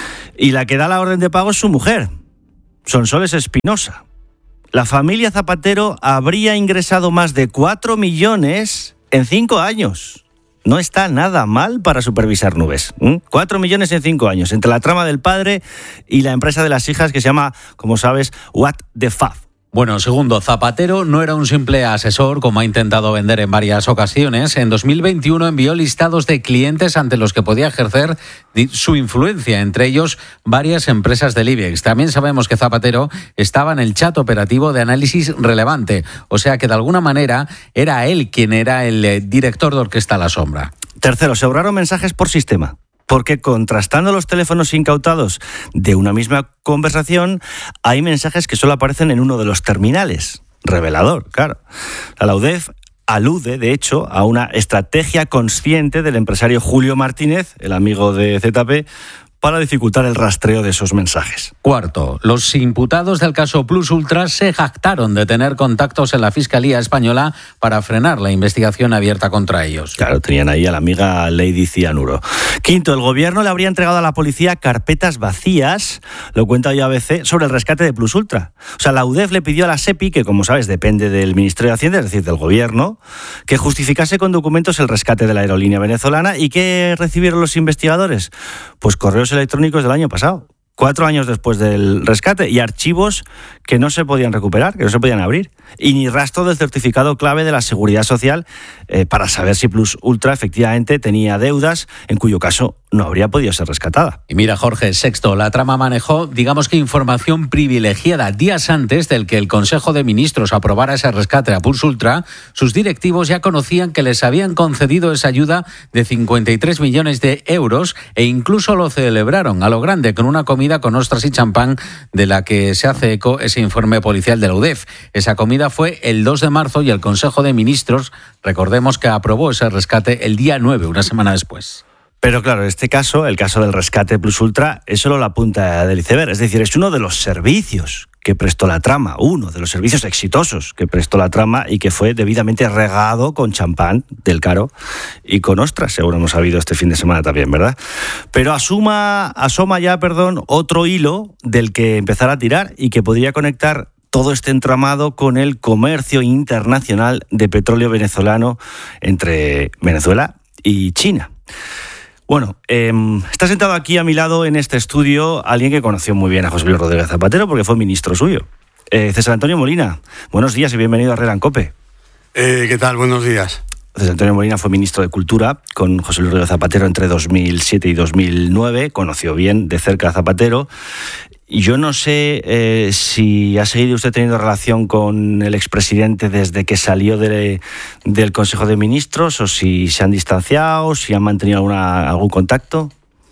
Speaker 21: Y la que da la orden de pago es su mujer, Sonsoles Espinosa. La familia Zapatero habría ingresado más de cuatro millones en cinco años. No está nada mal para supervisar nubes. ¿Mm? Cuatro millones en cinco años, entre la trama del padre y la empresa de las hijas que se llama, como sabes, What the Fuck.
Speaker 1: Bueno, segundo, Zapatero no era un simple asesor, como ha intentado vender en varias ocasiones. En dos mil veintiuno envió listados de clientes ante los que podía ejercer su influencia, entre ellos varias empresas del IBEX. También sabemos que Zapatero estaba en el chat operativo de análisis relevante, o sea que de alguna manera era él quien era el director de Orquesta a la Sombra.
Speaker 21: Tercero, se ahorraron mensajes por sistema. Porque contrastando los teléfonos incautados de una misma conversación, hay mensajes que solo aparecen en uno de los terminales. Revelador, claro. La U D E F alude, de hecho, a una estrategia consciente del empresario Julio Martínez, el amigo de Z P, para dificultar el rastreo de esos mensajes.
Speaker 1: Cuarto, los imputados del caso Plus Ultra se jactaron de tener contactos en la Fiscalía Española para frenar la investigación abierta contra ellos.
Speaker 21: Claro, tenían ahí a la amiga Lady Cianuro. Quinto, el gobierno le habría entregado a la policía carpetas vacías, lo cuenta hoy A B C, sobre el rescate de Plus Ultra. O sea, la U D E F le pidió a la SEPI, que como sabes depende del Ministerio de Hacienda, es decir, del gobierno, que justificase con documentos el rescate de la aerolínea venezolana. ¿Y qué recibieron los investigadores? Pues correos electrónicos del año pasado, cuatro años después del rescate, y archivos que no se podían recuperar, que no se podían abrir, y ni rastro del certificado clave de la Seguridad Social eh, para saber si Plus Ultra efectivamente tenía deudas, en cuyo caso no habría podido ser rescatada.
Speaker 1: Y mira, Jorge, sexto, la trama manejó, digamos que información privilegiada. Días antes del que el Consejo de Ministros aprobara ese rescate a Plus Ultra, sus directivos ya conocían que les habían concedido esa ayuda de cincuenta y tres millones de euros e incluso lo celebraron a lo grande con una comida con ostras y champán de la que se hace eco ese informe policial de la U D E F. Esa comida fue el dos de marzo y el Consejo de Ministros, recordemos que aprobó ese rescate el día nueve, una semana después.
Speaker 21: Pero claro, en este caso, el caso del rescate Plus Ultra, es solo la punta del iceberg. Es decir, es uno de los servicios que prestó la trama, uno de los servicios exitosos que prestó la trama y que fue debidamente regado con champán del caro y con ostras, seguro hemos sabido este fin de semana también, ¿verdad? Pero asuma, asoma ya, perdón, otro hilo del que empezar a tirar y que podría conectar todo este entramado con el comercio internacional de petróleo venezolano entre Venezuela y China. Bueno, eh, está sentado aquí a mi lado en este estudio alguien que conoció muy bien a José Luis Rodríguez Zapatero porque fue ministro suyo. Eh, César Antonio Molina, buenos días y bienvenido a Herrera en COPE.
Speaker 5: Eh, ¿Qué tal? Buenos días.
Speaker 21: César Antonio Molina fue ministro de Cultura con José Luis Rodríguez Zapatero entre dos mil siete y dos mil nueve, conoció bien de cerca a Zapatero. Yo no sé eh, si ha seguido usted teniendo relación con el expresidente desde que salió de, del Consejo de Ministros o si se han distanciado, si han mantenido alguna, algún contacto.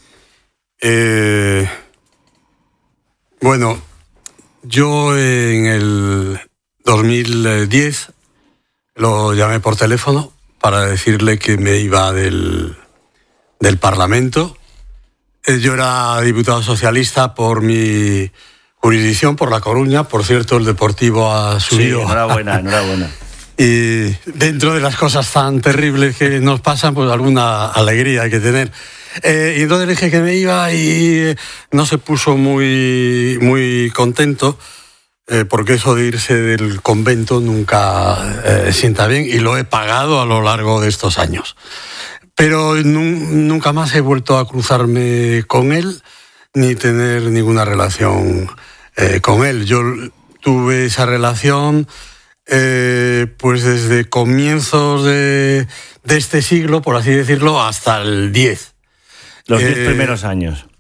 Speaker 5: Eh, bueno, yo en el dos mil diez lo llamé por teléfono para decirle que me iba del, del Parlamento. Yo era diputado socialista por mi jurisdicción, por La Coruña. Por cierto, el Deportivo ha subido.
Speaker 21: Sí, enhorabuena, enhorabuena.
Speaker 5: Y dentro de las cosas tan terribles que nos pasan, pues alguna alegría hay que tener. Eh, y entonces le dije que me iba y no se puso muy, muy contento, eh, porque eso de irse del convento nunca eh, sienta bien, y lo he pagado a lo largo de estos años. Pero nunca más he vuelto a cruzarme con él, ni tener ninguna relación eh, con él. Yo tuve esa relación eh, pues desde comienzos de, de este siglo, por así decirlo, hasta el diez.
Speaker 21: Los diez eh, primeros años.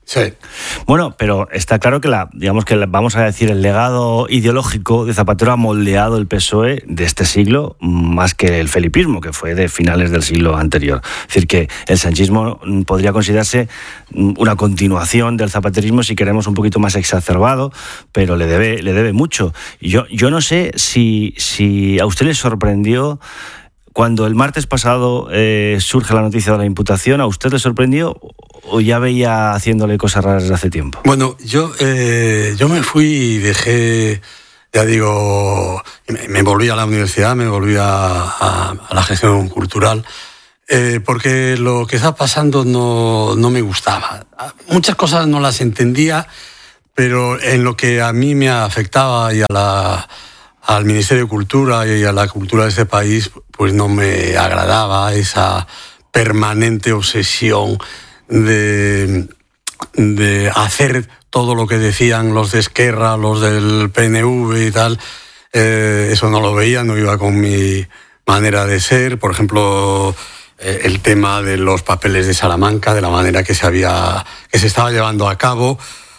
Speaker 5: Sí.
Speaker 21: Bueno, pero está claro que la, digamos que la, vamos a decir, el legado ideológico de Zapatero ha moldeado el P S O E de este siglo más que el felipismo, que fue de finales del siglo anterior. Es decir, que el sanchismo podría considerarse una continuación del zapaterismo, si queremos un poquito más exacerbado, pero le debe, le debe mucho. Yo, yo no sé si, si a usted le sorprendió cuando el martes pasado eh, surge la noticia de la imputación. ¿A usted le sorprendió o ya veía haciéndole cosas raras desde hace tiempo?
Speaker 5: Bueno, yo, eh, yo me fui y dejé, ya digo, me, me volví a la universidad, me volví a, a, a la gestión cultural, eh, porque lo que estaba pasando no, no me gustaba. Muchas cosas no las entendía, pero en lo que a mí me afectaba y a la, al Ministerio de Cultura y a la cultura de este país, pues no me agradaba esa permanente obsesión de, de hacer todo lo que decían los de Esquerra, los del P N V y tal. Eh, eso no lo veía, no iba con mi manera de ser. Por ejemplo, eh, el tema de los papeles de Salamanca, de la manera que se había, que se estaba llevando a cabo,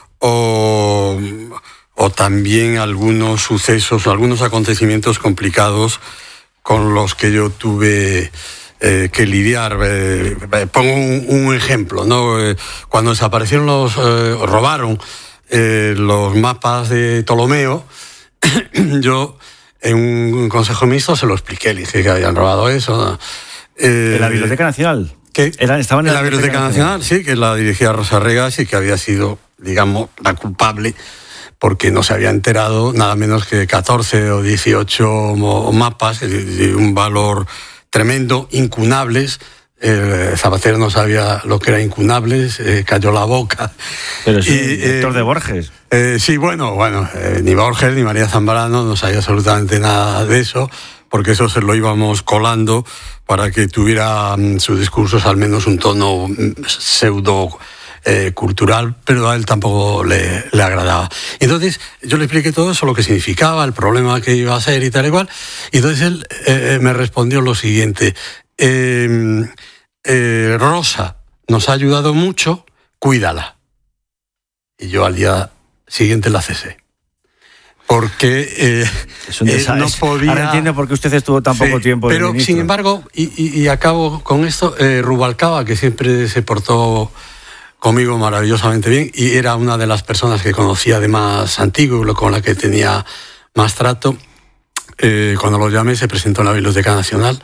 Speaker 5: o, o también algunos sucesos, algunos acontecimientos complicados con los que yo tuve eh, que lidiar. Eh, pongo un, un ejemplo, ¿no? Eh, cuando desaparecieron los, eh, robaron eh, los mapas de Ptolomeo, yo en un consejo mixto se lo expliqué, le dije que habían robado eso, ¿no? Eh,
Speaker 21: ¿En la Biblioteca Nacional?
Speaker 5: ¿Qué?
Speaker 21: Era, estaban en,
Speaker 5: en
Speaker 21: la,
Speaker 5: la Biblioteca, Biblioteca Nacional, Nacional, sí, que la dirigía Rosa Regas y que había sido, digamos, la culpable, porque no se había enterado nada menos que catorce o dieciocho mapas de un valor tremendo, incunables. El Zapatero no sabía lo que era incunables, eh, cayó la boca.
Speaker 21: Pero sí, el director eh, de Borges.
Speaker 5: Eh, sí, bueno, bueno, eh, ni Borges ni María Zambrano no sabía absolutamente nada de eso, porque eso se lo íbamos colando para que tuviera um, sus discursos al menos un tono pseudo Eh, cultural, pero a él tampoco le, le agradaba. Entonces yo le expliqué todo eso, lo que significaba, el problema que iba a ser y tal y cual, y entonces él eh, me respondió lo siguiente: eh, eh, Rosa nos ha ayudado mucho, cuídala. Y yo al día siguiente la cesé. Porque eh,
Speaker 21: es un eh, no podía... Ahora entiendo por qué usted estuvo tan sí, poco tiempo de
Speaker 5: pero
Speaker 21: ministro.
Speaker 5: Sin embargo, y, y, y acabo con esto, eh, Rubalcaba, que siempre se portó conmigo maravillosamente bien y era una de las personas que conocía de más antiguo, con la que tenía más trato. Eh, cuando lo llamé se presentó en la Biblioteca Nacional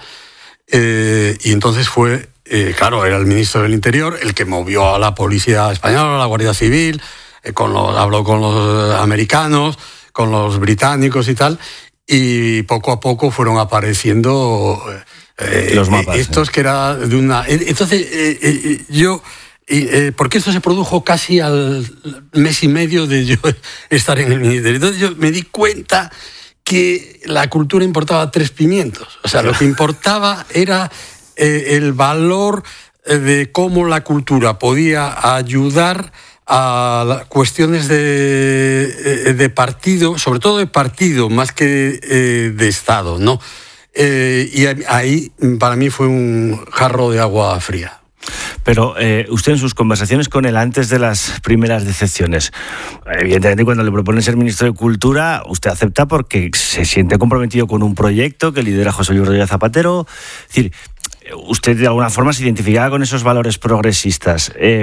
Speaker 5: eh, y entonces fue, eh, claro, era el ministro del Interior el que movió a la Policía Española, a la Guardia Civil, eh, con los, habló con los americanos, con los británicos y tal, y poco a poco fueron apareciendo eh,
Speaker 21: los mapas,
Speaker 5: estos
Speaker 21: eh.
Speaker 5: que era de una... Entonces eh, eh, yo... Y, eh, porque esto se produjo casi al mes y medio de yo estar en el ministerio. Entonces yo me di cuenta que la cultura importaba tres pimientos. O sea, lo que importaba era eh, el valor de cómo la cultura podía ayudar a cuestiones de, de partido, sobre todo de partido, más que eh, de Estado, ¿no? Eh, y ahí para mí fue un jarro de agua fría.
Speaker 21: Pero eh, usted en sus conversaciones con él antes de las primeras decepciones, evidentemente cuando le proponen ser ministro de Cultura, usted acepta porque se siente comprometido con un proyecto que lidera José Luis Rodríguez Zapatero. Es decir, usted de alguna forma se identificaba con esos valores progresistas. Eh,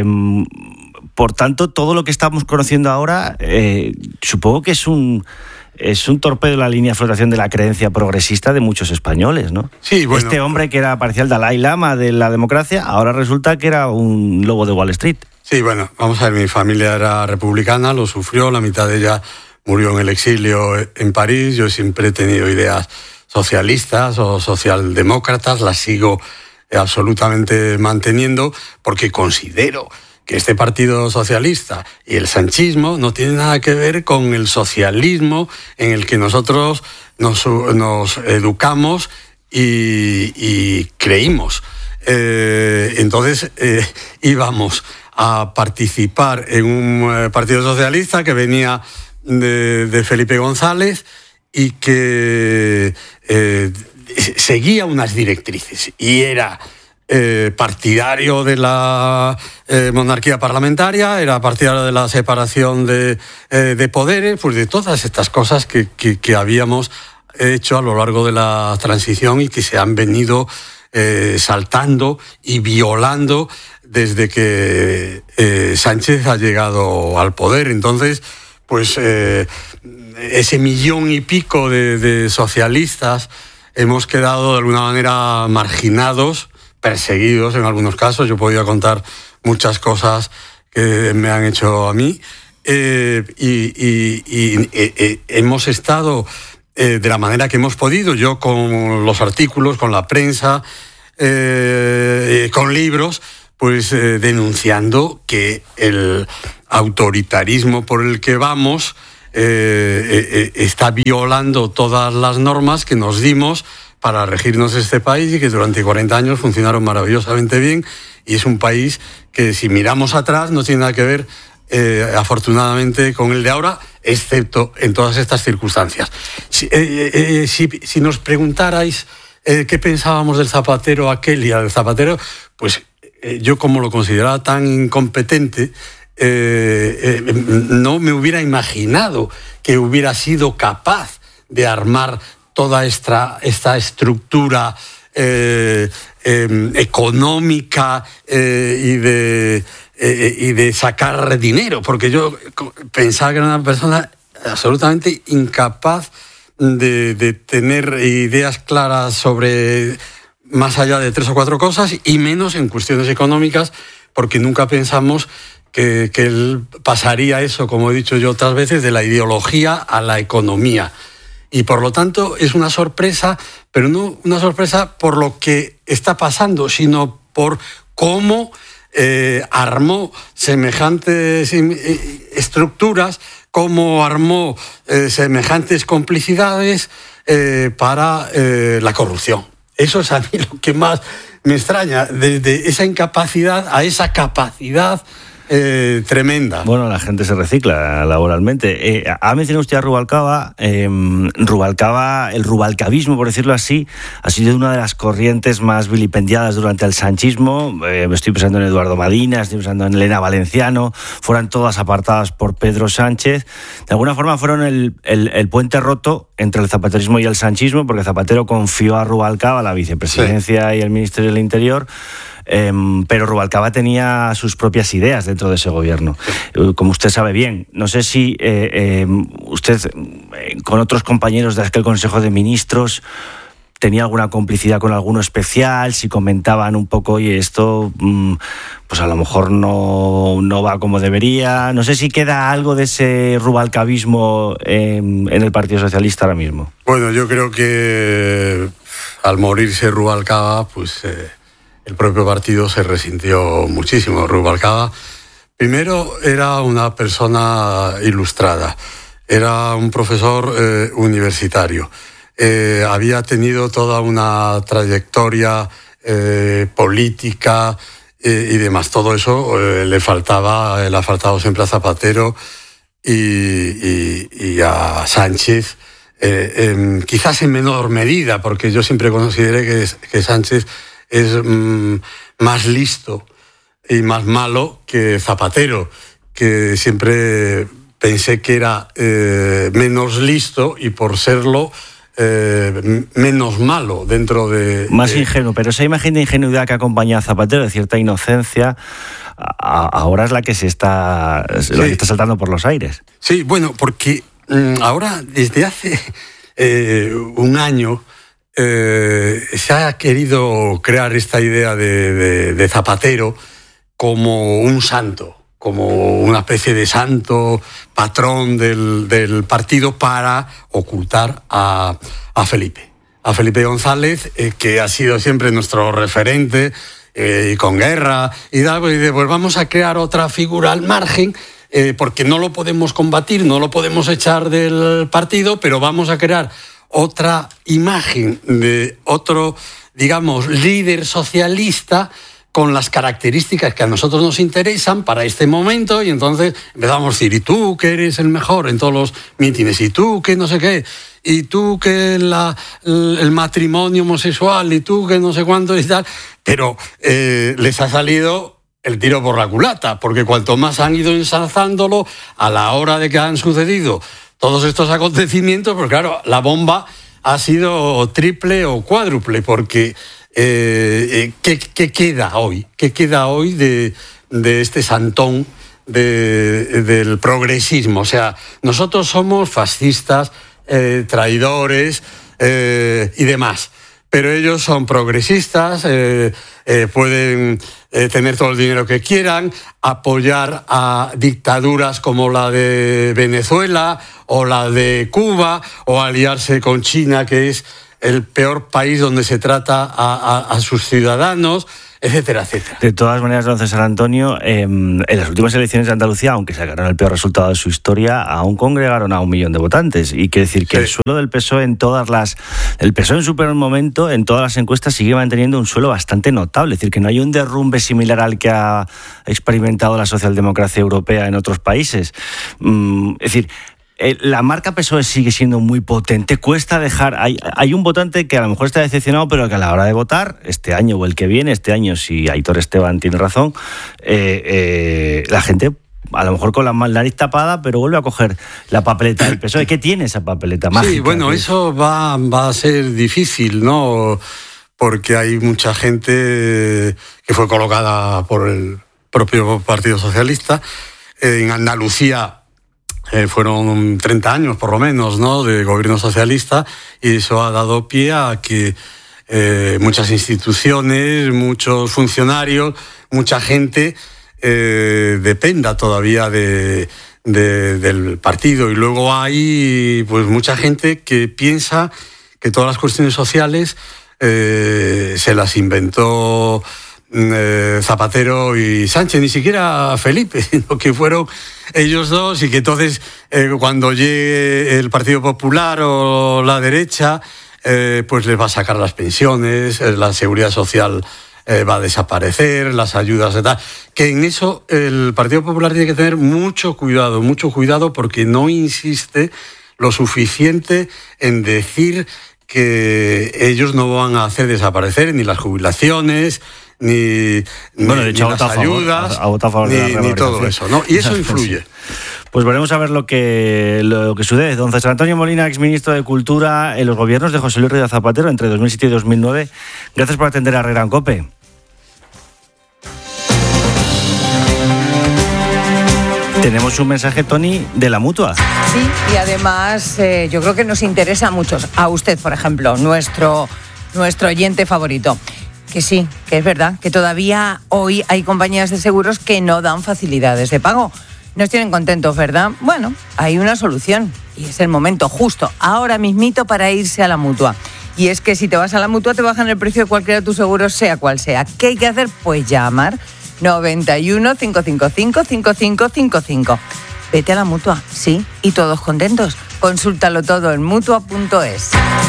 Speaker 21: por tanto, todo lo que estamos conociendo ahora, eh, supongo que es un... Es un torpedo en la línea de flotación de la creencia progresista de muchos españoles, ¿no?
Speaker 5: Sí, bueno.
Speaker 21: Este hombre que era parecía el Dalai Lama de la democracia, ahora resulta que era un lobo de Wall Street.
Speaker 5: Sí, bueno, vamos a ver, mi familia era republicana, lo sufrió, la mitad de ella murió en el exilio en París. Yo siempre he tenido ideas socialistas o socialdemócratas, las sigo absolutamente manteniendo porque considero que este Partido Socialista y el sanchismo no tienen nada que ver con el socialismo en el que nosotros nos, nos educamos y, y creímos. Eh, entonces eh, íbamos a participar en un Partido Socialista que venía de, de Felipe González y que eh, seguía unas directrices y era... eh, partidario de la eh, monarquía parlamentaria, era partidario de la separación de, eh, de poderes, pues de todas estas cosas que, que, que habíamos hecho a lo largo de la transición y que se han venido eh, saltando y violando desde que eh, Sánchez ha llegado al poder. Entonces, pues eh, ese millón y pico de, de socialistas hemos quedado de alguna manera marginados, perseguidos en algunos casos. Yo podía contar muchas cosas que me han hecho a mí. Eh, y y, y eh, hemos estado eh, de la manera que hemos podido, yo con los artículos, con la prensa, eh, con libros, pues eh, denunciando que el autoritarismo por el que vamos eh, eh, está violando todas las normas que nos dimos para regirnos este país y que durante cuarenta años funcionaron maravillosamente bien, y es un país que, si miramos atrás, no tiene nada que ver eh, afortunadamente con el de ahora, excepto en todas estas circunstancias. Si, eh, eh, si, si nos preguntarais eh, qué pensábamos del Zapatero aquel y del Zapatero, pues eh, yo, como lo consideraba tan incompetente, Eh, eh, no me hubiera imaginado que hubiera sido capaz de armar toda esta, esta estructura eh, eh, económica eh, y, de, eh, y de sacar dinero, porque yo pensaba que era una persona absolutamente incapaz de, de tener ideas claras sobre más allá de tres o cuatro cosas, y menos en cuestiones económicas, porque nunca pensamos Que, que él pasaría eso, como he dicho yo otras veces, de la ideología a la economía. Y por lo tanto es una sorpresa, pero no una sorpresa por lo que está pasando, sino por cómo eh, armó semejantes estructuras, cómo armó eh, semejantes complicidades eh, para eh, la corrupción. Eso es a mí lo que más me extraña, desde esa incapacidad a esa capacidad Eh, tremenda.
Speaker 21: Bueno, la gente se recicla laboralmente. Eh, ha mencionado usted a Rubalcaba. Eh, Rubalcaba, el rubalcabismo, por decirlo así, ha sido una de las corrientes más vilipendiadas durante el sanchismo. Eh, estoy pensando en Eduardo Madina, estoy pensando en Elena Valenciano. Fueron todas apartadas por Pedro Sánchez. De alguna forma fueron el, el, el puente roto entre el zapaterismo y el sanchismo, porque Zapatero confió a Rubalcaba la vicepresidencia sí. y el Ministerio del Interior. Eh, pero Rubalcaba tenía sus propias ideas dentro de ese gobierno, como usted sabe bien. No sé si eh, eh, usted eh, con otros compañeros de aquel Consejo de Ministros tenía alguna complicidad con alguno especial, si comentaban un poco, oye, esto mmm, pues a lo mejor no, no va como debería. No sé si queda algo de ese rubalcabismo en, en el Partido Socialista ahora mismo.
Speaker 5: Bueno, yo creo que al morirse Rubalcaba, pues Eh... el propio partido se resintió muchísimo. Rubalcaba, primero, era una persona ilustrada, era un profesor eh, universitario, eh, había tenido toda una trayectoria eh, política eh, y demás. Todo eso eh, le faltaba, le ha faltado siempre a Zapatero y, y, y a Sánchez, eh, eh, quizás en menor medida, porque yo siempre consideré que, que Sánchez es mmm, más listo y más malo que Zapatero, que siempre pensé que era eh, menos listo y, por serlo, eh, menos malo dentro de...
Speaker 21: Más
Speaker 5: de...
Speaker 21: ingenuo, pero esa imagen de ingenuidad que acompaña a Zapatero, de cierta inocencia, a, ahora es la que se está, sí. la que está saltando por los aires.
Speaker 5: Sí, bueno, porque mmm, ahora, desde hace eh, un año, Eh, se ha querido crear esta idea de, de, de Zapatero como un santo, como una especie de santo patrón del, del partido, para ocultar a, a Felipe. A Felipe González, eh, que ha sido siempre nuestro referente, eh, y con Guerra y tal, y de, pues vamos a crear otra figura al margen, eh, porque no lo podemos combatir, no lo podemos echar del partido, pero vamos a crear otra imagen de otro, digamos, líder socialista con las características que a nosotros nos interesan para este momento, y entonces empezamos a decir, y tú que eres el mejor en todos los mítines, y tú que no sé qué, y tú que la, el matrimonio homosexual, y tú que no sé cuánto y tal, pero eh, les ha salido el tiro por la culata, porque cuanto más han ido ensalzándolo, a la hora de que han sucedido todos estos acontecimientos, pues claro, la bomba ha sido triple o cuádruple, porque eh, ¿qué, qué queda hoy? ¿Qué queda hoy de, de este santón de, del progresismo? O sea, nosotros somos fascistas, eh, traidores eh, y demás, pero ellos son progresistas, eh, eh, pueden eh, tener todo el dinero que quieran, apoyar a dictaduras como la de Venezuela o la de Cuba, o aliarse con China, que es el peor país donde se trata a, a, a sus ciudadanos, etcétera, etcétera.
Speaker 21: De todas maneras, don César Antonio, eh, en las últimas elecciones de Andalucía, aunque sacaron el peor resultado de su historia, aún congregaron a un millón de votantes. Y quiere decir que sí, el suelo del P S O E en todas las... El P S O E en su peor momento, en todas las encuestas, sigue manteniendo un suelo bastante notable. Es decir, que no hay un derrumbe similar al que ha experimentado la socialdemocracia europea en otros países. Mm, es decir... La marca P S O E sigue siendo muy potente, cuesta dejar... Hay, hay un votante que a lo mejor está decepcionado, pero que a la hora de votar, este año o el que viene, este año, si Aitor Esteban tiene razón, eh, eh, la gente, a lo mejor con la nariz tapada, pero vuelve a coger la papeleta del P S O E. ¿Qué tiene esa papeleta mágica?
Speaker 5: Sí, bueno, eso va, va a ser difícil, ¿no? Porque hay mucha gente que fue colocada por el propio Partido Socialista. En Andalucía... Eh, fueron treinta años, por lo menos, ¿no?, de gobierno socialista, y eso ha dado pie a que eh, muchas instituciones, muchos funcionarios, mucha gente eh, dependa todavía de, de, del partido. Y luego hay pues mucha gente que piensa que todas las cuestiones sociales eh, se las inventó Eh, Zapatero y Sánchez, ni siquiera Felipe, sino que fueron ellos dos, y que entonces eh, cuando llegue el Partido Popular o la derecha, eh, pues les va a sacar las pensiones, eh, la seguridad social eh, va a desaparecer, las ayudas y tal. Que en eso el Partido Popular tiene que tener mucho cuidado, mucho cuidado, porque no insiste lo suficiente en decir que ellos no van a hacer desaparecer ni las jubilaciones, ni,
Speaker 21: bueno, de hecho,
Speaker 5: ni las ayudas,
Speaker 21: a votar a favor
Speaker 5: ni,
Speaker 21: de la
Speaker 5: ni todo eso, ¿no? Y eso influye.
Speaker 21: Pues veremos a ver lo que, lo que sucede. Don César Antonio Molina, exministro de Cultura en los gobiernos de José Luis Rodríguez Zapatero entre dos mil siete y dos mil nueve. Gracias por atender a Herrera en COPE. Tenemos un mensaje, Toni, de la Mutua.
Speaker 3: Sí, y además eh, yo creo que nos interesa a muchos. A usted, por ejemplo, nuestro, nuestro oyente favorito. Que sí, que es verdad, que todavía hoy hay compañías de seguros que no dan facilidades de pago. Nos tienen contentos, ¿verdad? Bueno, hay una solución y es el momento justo, ahora mismito, para irse a la Mutua. Y es que si te vas a la Mutua te bajan el precio de cualquiera de tus seguros, sea cual sea. ¿Qué hay que hacer? Pues llamar noventa y uno, cinco cinco cinco, cinco cinco cinco cinco. Vete a la Mutua, sí, y todos contentos. Consúltalo todo en mutua punto es.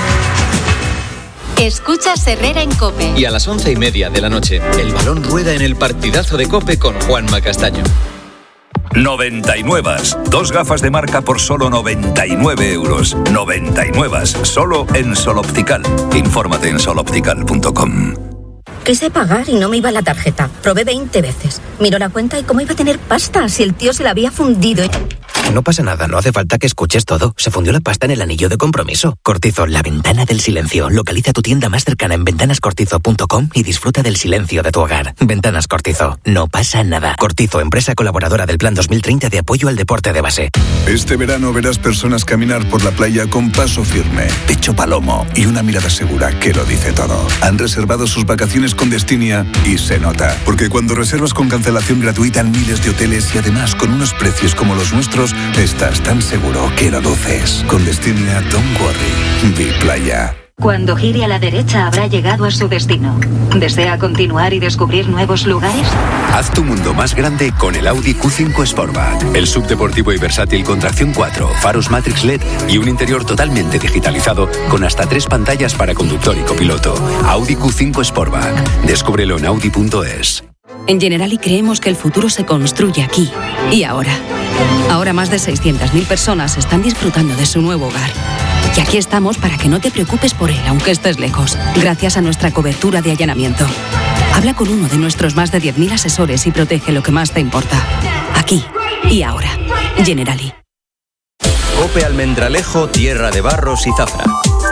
Speaker 7: Escuchas Herrera en COPE.
Speaker 4: Y a las once y media de la noche, el balón rueda en el partidazo de COPE con Juanma Castaño.
Speaker 8: noventa y nueve. Dos gafas de marca por solo noventa y nueve euros. noventa y nueve. Solo en Sol Optical. Infórmate en sol optical punto com.
Speaker 23: Quise pagar y no me iba la tarjeta. Probé veinte veces. Miró la cuenta y cómo iba a tener pasta si el tío se la había fundido.
Speaker 24: No pasa nada, no hace falta que escuches todo. Se fundió la pasta en el anillo de compromiso. Cortizo, la ventana del silencio. Localiza tu tienda más cercana en ventanas cortizo punto com y disfruta del silencio de tu hogar. Ventanas Cortizo, no pasa nada. Cortizo, empresa colaboradora del Plan dos mil treinta de apoyo al deporte de base.
Speaker 25: Este verano verás personas caminar por la playa con paso firme, pecho palomo y una mirada segura que lo dice todo. Han reservado sus vacaciones con Destinia y se nota. Porque cuando reservas con cancelación gratuita en miles de hoteles y además con unos precios como los nuestros, estás tan seguro que lo luces. Con Destinia, don't worry. Vi playa.
Speaker 23: Cuando gire a la derecha habrá llegado a su destino. ¿Desea continuar y descubrir nuevos lugares?
Speaker 26: Haz tu mundo más grande con el Audi Q cinco Sportback. El subdeportivo y versátil con tracción cuatro, faros Matrix L E D y un interior totalmente digitalizado con hasta tres pantallas para conductor y copiloto. Audi Q cinco Sportback. Descúbrelo en audi punto es.
Speaker 27: En Generali creemos que el futuro se construye aquí y ahora. Ahora más de seiscientas mil personas están disfrutando de su nuevo hogar. Y aquí estamos para que no te preocupes por él, aunque estés lejos, gracias a nuestra cobertura de allanamiento. Habla con uno de nuestros más de diez mil asesores y protege lo que más te importa. Aquí y ahora. Generali.
Speaker 6: COPE Almendralejo, tierra de barros y zafra.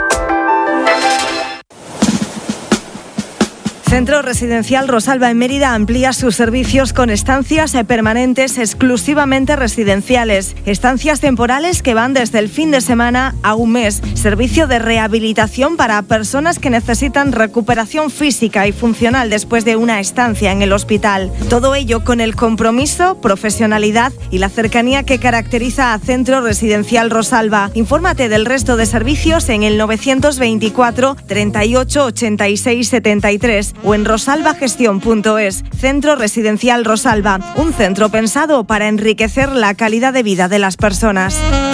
Speaker 22: Centro Residencial Rosalba en Mérida amplía sus servicios con estancias permanentes exclusivamente residenciales, estancias temporales que van desde el fin de semana a un mes, servicio de rehabilitación para personas que necesitan recuperación física y funcional después de una estancia en el hospital. Todo ello con el compromiso, profesionalidad y la cercanía que caracteriza a Centro Residencial Rosalba. Infórmate del resto de servicios en el novecientos veinticuatro, treinta y ocho, ochenta y seis, setenta y tres o en rosalbagestión punto es. Centro Residencial Rosalba, un centro pensado para enriquecer la calidad de vida de las personas.